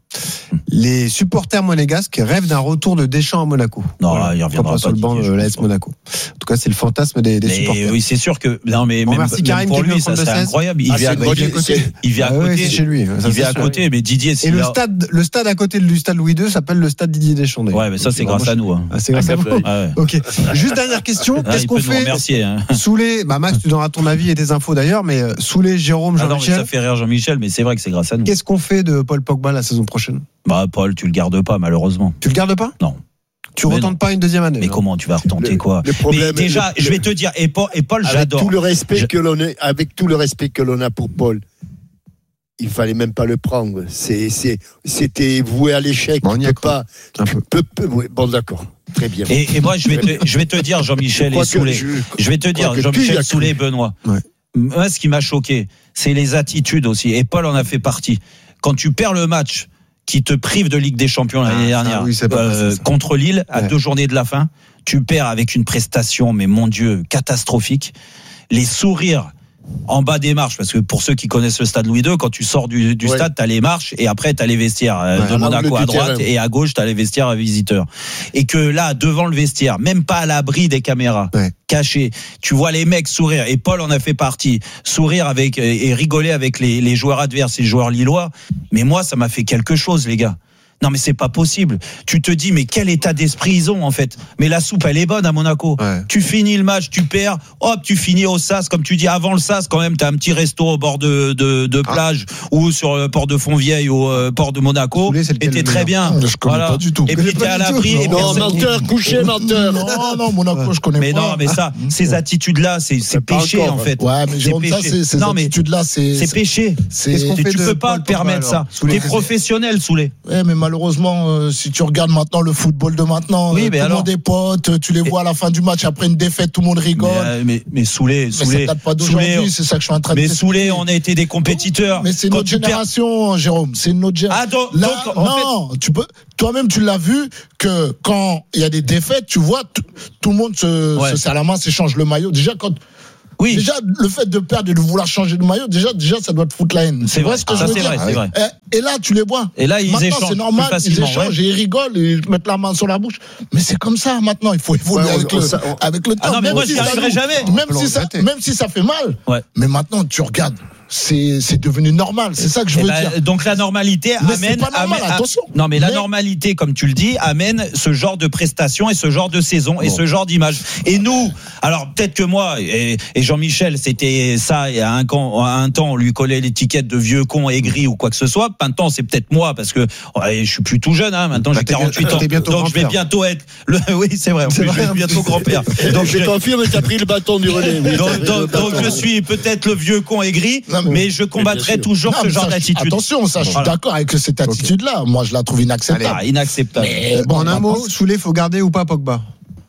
S4: Les supporters monégasques rêvent d'un retour de Deschamps à Monaco.
S3: Non, voilà. Il reviendra pas
S4: sur le banc de l'A S Monaco. En tout cas, c'est le fantasme des, des
S3: mais
S4: supporters.
S3: Oui, c'est sûr que non, mais
S4: bon,
S3: même,
S4: merci
S3: même
S4: Karim
S3: pour lui,
S4: ça
S3: c'est incroyable. Il
S1: ah,
S3: vit à côté. Il vit à côté.
S4: C'est chez lui.
S3: Il vit à côté, mais Didier.
S4: Et le stade, le stade à côté du stade Louis deux s'appelle le stade Didier Deschamps.
S3: Ouais, mais ça c'est grâce à nous.
S4: C'est grâce à vous. Ok. Juste dernière question. Qu'est-ce qu'on fait? Soulé, bah Max, tu donneras ton avis et tes infos d'ailleurs, mais Soulé, Jérôme, Jean-Michel.
S3: Ça fait rire Jean-Michel, mais c'est vrai que c'est grâce à nous.
S4: Qu'est-ce qu'on fait de Paul Pogba la saison prochaine?
S3: Bah Paul, tu le gardes pas malheureusement.
S4: Tu le gardes pas?
S3: Non.
S4: Tu ne retentes pas une deuxième année?
S3: Mais
S4: non.
S3: Comment tu vas retenter
S1: le,
S3: quoi
S1: le problème,
S3: Mais déjà,
S1: le,
S3: je vais te dire, et Paul, et Paul
S1: avec
S3: j'adore.
S1: Tout le respect
S3: je...
S1: que l'on est, avec tout le respect que l'on a pour Paul, il fallait même pas le prendre. C'est, c'est, c'était voué à l'échec.
S4: Bon, on y
S1: peut pas. Tu peux, peux, oui, bon, d'accord. Très bien.
S3: Et, et moi, je vais te, je vais te dire, Jean-Michel et Soulé. Je, je vais te dire, Jean-Michel, Soulé et Benoît. Ouais. Moi, ce qui m'a choqué, c'est les attitudes aussi. Et Paul en a fait partie. Quand tu perds le match qui te prive de Ligue des Champions l'année ah, dernière, oui, euh, contre Lille, à ouais. deux journées de la fin, tu perds avec une prestation, mais mon Dieu, catastrophique. Les sourires en bas des marches, parce que pour ceux qui connaissent le stade Louis deux, quand tu sors du, du
S1: ouais.
S3: stade, t'as les marches et après t'as les vestiaires euh,
S1: ouais,
S3: de Monaco à droite
S1: terrain.
S3: et à gauche t'as les vestiaires à visiteurs. Et que là, devant le vestiaire, même pas à l'abri des caméras,
S4: ouais.
S3: cachées, tu vois les mecs sourire, et Paul en a fait partie, sourire avec et rigoler avec les, les joueurs adverses et les joueurs lillois. Mais moi, ça m'a fait quelque chose, les gars. Non mais c'est pas possible. Tu te dis mais quel état d'esprit ils ont en fait. Mais la soupe elle est bonne à Monaco.
S4: Ouais.
S3: Tu finis le match, tu perds, hop tu finis au Sas comme tu dis avant le Sas quand même t'as un petit resto au bord de de, de plage ah. ou sur le port de Fontvieille ou au port de Monaco.
S4: Soulé,
S3: et t'es très bien.
S2: Je connais
S3: voilà.
S2: pas du tout.
S3: Et puis t'es à l'abri.
S1: Non, non menteur, couché menteur.
S2: Non non Monaco je connais
S3: mais
S2: pas.
S3: Mais non mais ça ces attitudes là c'est c'est péché en fait.
S2: Ouais mais Jérôme ça c'est ces attitudes là c'est
S3: c'est péché. Tu peux pas te permettre ça. T'es professionnel Soulé.
S2: Ouais mais malheureusement si tu regardes maintenant le football de maintenant,
S3: oui,
S2: tout
S3: alors...
S2: le monde est potes, tu les vois à la fin du match après une défaite, tout le monde rigole.
S3: Mais, euh, mais, mais Soulé,
S2: mais
S3: Soulé,
S2: ça date pas d'aujourd'hui, c'est ça que je suis en train de
S3: dire.
S2: dire.
S3: Mais Soulé, on a été des compétiteurs.
S2: Mais c'est notre génération, per... Jérôme, c'est notre génération.
S3: Ah, donc,
S2: Là,
S3: donc, en
S2: non,
S3: fait...
S2: tu peux, toi-même tu l'as vu que quand il y a des défaites, tu vois, tout le monde se, ouais. se serre la main, s'échange le maillot. Déjà quand
S3: Oui.
S2: Déjà, le fait de perdre et de vouloir changer de maillot, déjà, déjà, ça doit te foutre la haine.
S3: C'est vrai, ce que
S2: ça
S3: je veux dire.
S2: Vrai,
S3: vrai.
S2: Et, et là, tu les vois.
S3: Et là, ils
S2: maintenant,
S3: échangent.
S2: C'est normal, ils échangent ouais. et ils rigolent, et ils mettent la main sur la bouche. Mais c'est comme ça maintenant. Il faut évoluer ouais, avec, on, le, on, avec le temps.
S3: Ah non, mais
S2: même
S3: moi,
S2: si
S3: j'y arriverai jamais.
S2: Même si, ça, même si ça fait mal.
S3: Ouais.
S2: Mais maintenant, tu regardes. C'est, c'est devenu normal, c'est ça que je veux
S3: bah,
S2: dire.
S3: Donc la normalité
S2: mais
S3: amène,
S2: c'est pas normal,
S3: amène
S2: attention.
S3: Non mais, mais la
S2: mais...
S3: normalité, comme tu le dis, amène ce genre de prestations et ce genre de saison bon. et ce genre d'image. Et nous, alors peut-être que moi et, et Jean-Michel, c'était ça. Et à un, à un temps, on lui collait l'étiquette de vieux con aigri ou quoi que ce soit. Maintenant, c'est peut-être moi parce que ouais, je suis plus tout jeune. Hein, maintenant, bah, j'ai quarante-huit ans, donc je vais bientôt être. Le... Oui, c'est vrai. En plus, je vais être bientôt grand-père.
S1: Donc je confirme, tu as pris le bâton du relais. Oui,
S3: donc, donc, donc je suis peut-être le vieux con aigri, non, mais, mais je combattrai toujours non, ce genre
S2: ça,
S3: d'attitude.
S2: Attention, ça, je suis voilà. d'accord avec cette attitude-là. Okay. Moi, je la trouve inacceptable.
S3: Allez, inacceptable.
S2: Mais,
S4: bon, en un mot, Soulé, faut garder ou pas Pogba?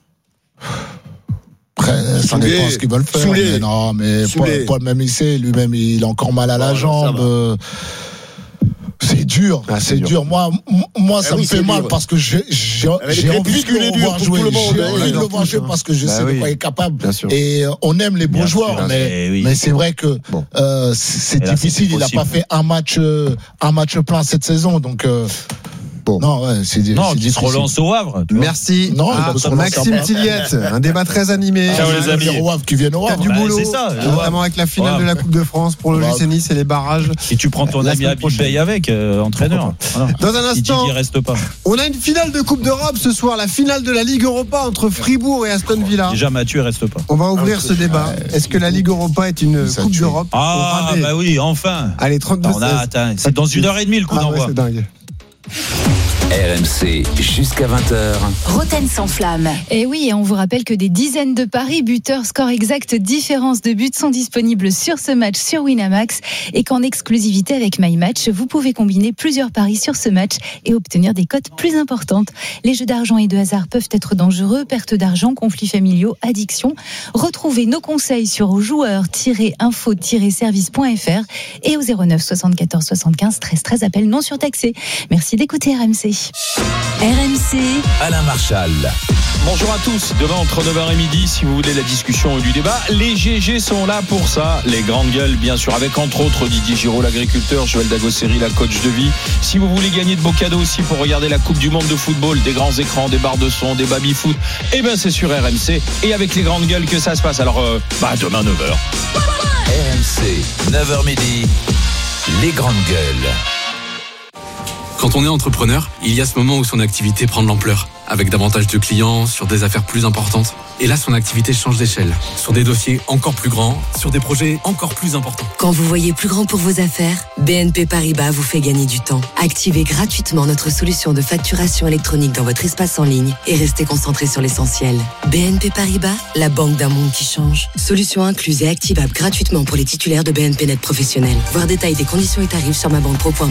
S2: Après, ça dépend ce qu'ils veulent faire. Mais non, mais Paul, Paul, même il sait, lui-même, il a encore mal à la oh, jambe. C'est dur, ah, c'est, c'est dur. dur. Moi, moi, ça eh oui, me fait mal dur. Parce que j'ai, j'ai, j'ai envie de le voir jouer. J'ai envie de le voir jouer parce que je bah sais oui. de quoi il est capable. Et on aime les beaux bien joueurs, sûr, mais, oui. mais c'est vrai que bon. euh, c'est, c'est là, difficile. C'est il n'a pas fait un match, euh, un match plein cette saison, donc. Euh, Bon. Non, ouais, c'est,
S3: non,
S2: c'est
S3: qui se relance au Havre.
S4: Merci. Non, ah, Maxime Tilliette, un débat très animé.
S1: Ciao les amis.
S2: Au Havre qui viennent au Havre.
S4: Du
S3: bah,
S4: boulot.
S3: C'est ça.
S4: Notamment avec la finale de la Coupe de France pour le G C Nice et les barrages.
S3: Et tu prends ton ami Habib Bey avec, euh, entraîneur.
S4: Voilà. Dans un instant,
S3: il reste pas.
S4: On a une finale de Coupe d'Europe ce soir, la finale de la Ligue Europa entre Fribourg et Aston Villa.
S3: Déjà Mathieu reste pas.
S4: On va ouvrir ce débat. Est-ce que la Ligue Europa est une Coupe d'Europe?
S3: Ah bah oui, enfin.
S4: Allez, trente-deux seize.
S3: C'est dans une heure et demie le coup d'envoi.
S4: C'est dingue.
S7: R M C jusqu'à vingt heures.
S11: Roten sans flamme. Et oui, et on vous rappelle que des dizaines de paris, buteurs, scores exacts, différences de buts sont disponibles sur ce match sur Winamax et qu'en exclusivité avec MyMatch, vous pouvez combiner plusieurs paris sur ce match et obtenir des cotes plus importantes. Les jeux d'argent et de hasard peuvent être dangereux, perte d'argent, conflits familiaux, addiction. Retrouvez nos conseils sur joueurs tiret info tiret service point f r et au zéro neuf soixante-quatorze soixante-quinze treize treize, appel non surtaxé. Merci d'écouter R M C.
S7: R M C, Alain Marchal.
S12: Bonjour à tous. Demain entre neuf heures et midi, si vous voulez la discussion ou du débat, les G G sont là pour ça. Les grandes gueules, bien sûr, avec entre autres Didier Giraud, l'agriculteur, Joël Dagosseri, la coach de vie. Si vous voulez gagner de beaux cadeaux aussi pour regarder la Coupe du Monde de football, des grands écrans, des barres de son, des baby-foot, eh ben c'est sur R M C et avec les grandes gueules que ça se passe. Alors, euh, bah demain neuf heures.
S7: R M C, neuf heures midi, les grandes gueules.
S22: Quand on est entrepreneur, il y a ce moment où son activité prend de l'ampleur, avec davantage de clients, sur des affaires plus importantes. Et là, son activité change d'échelle, sur des dossiers encore plus grands, sur des projets encore plus importants.
S9: Quand vous voyez plus grand pour vos affaires, B N P Paribas vous fait gagner du temps. Activez gratuitement notre solution de facturation électronique dans votre espace en ligne et restez concentré sur l'essentiel. B N P Paribas, la banque d'un monde qui change. Solution incluse et activable gratuitement pour les titulaires de B N P Net professionnels. Voir détail des conditions et tarifs sur ma banque pro point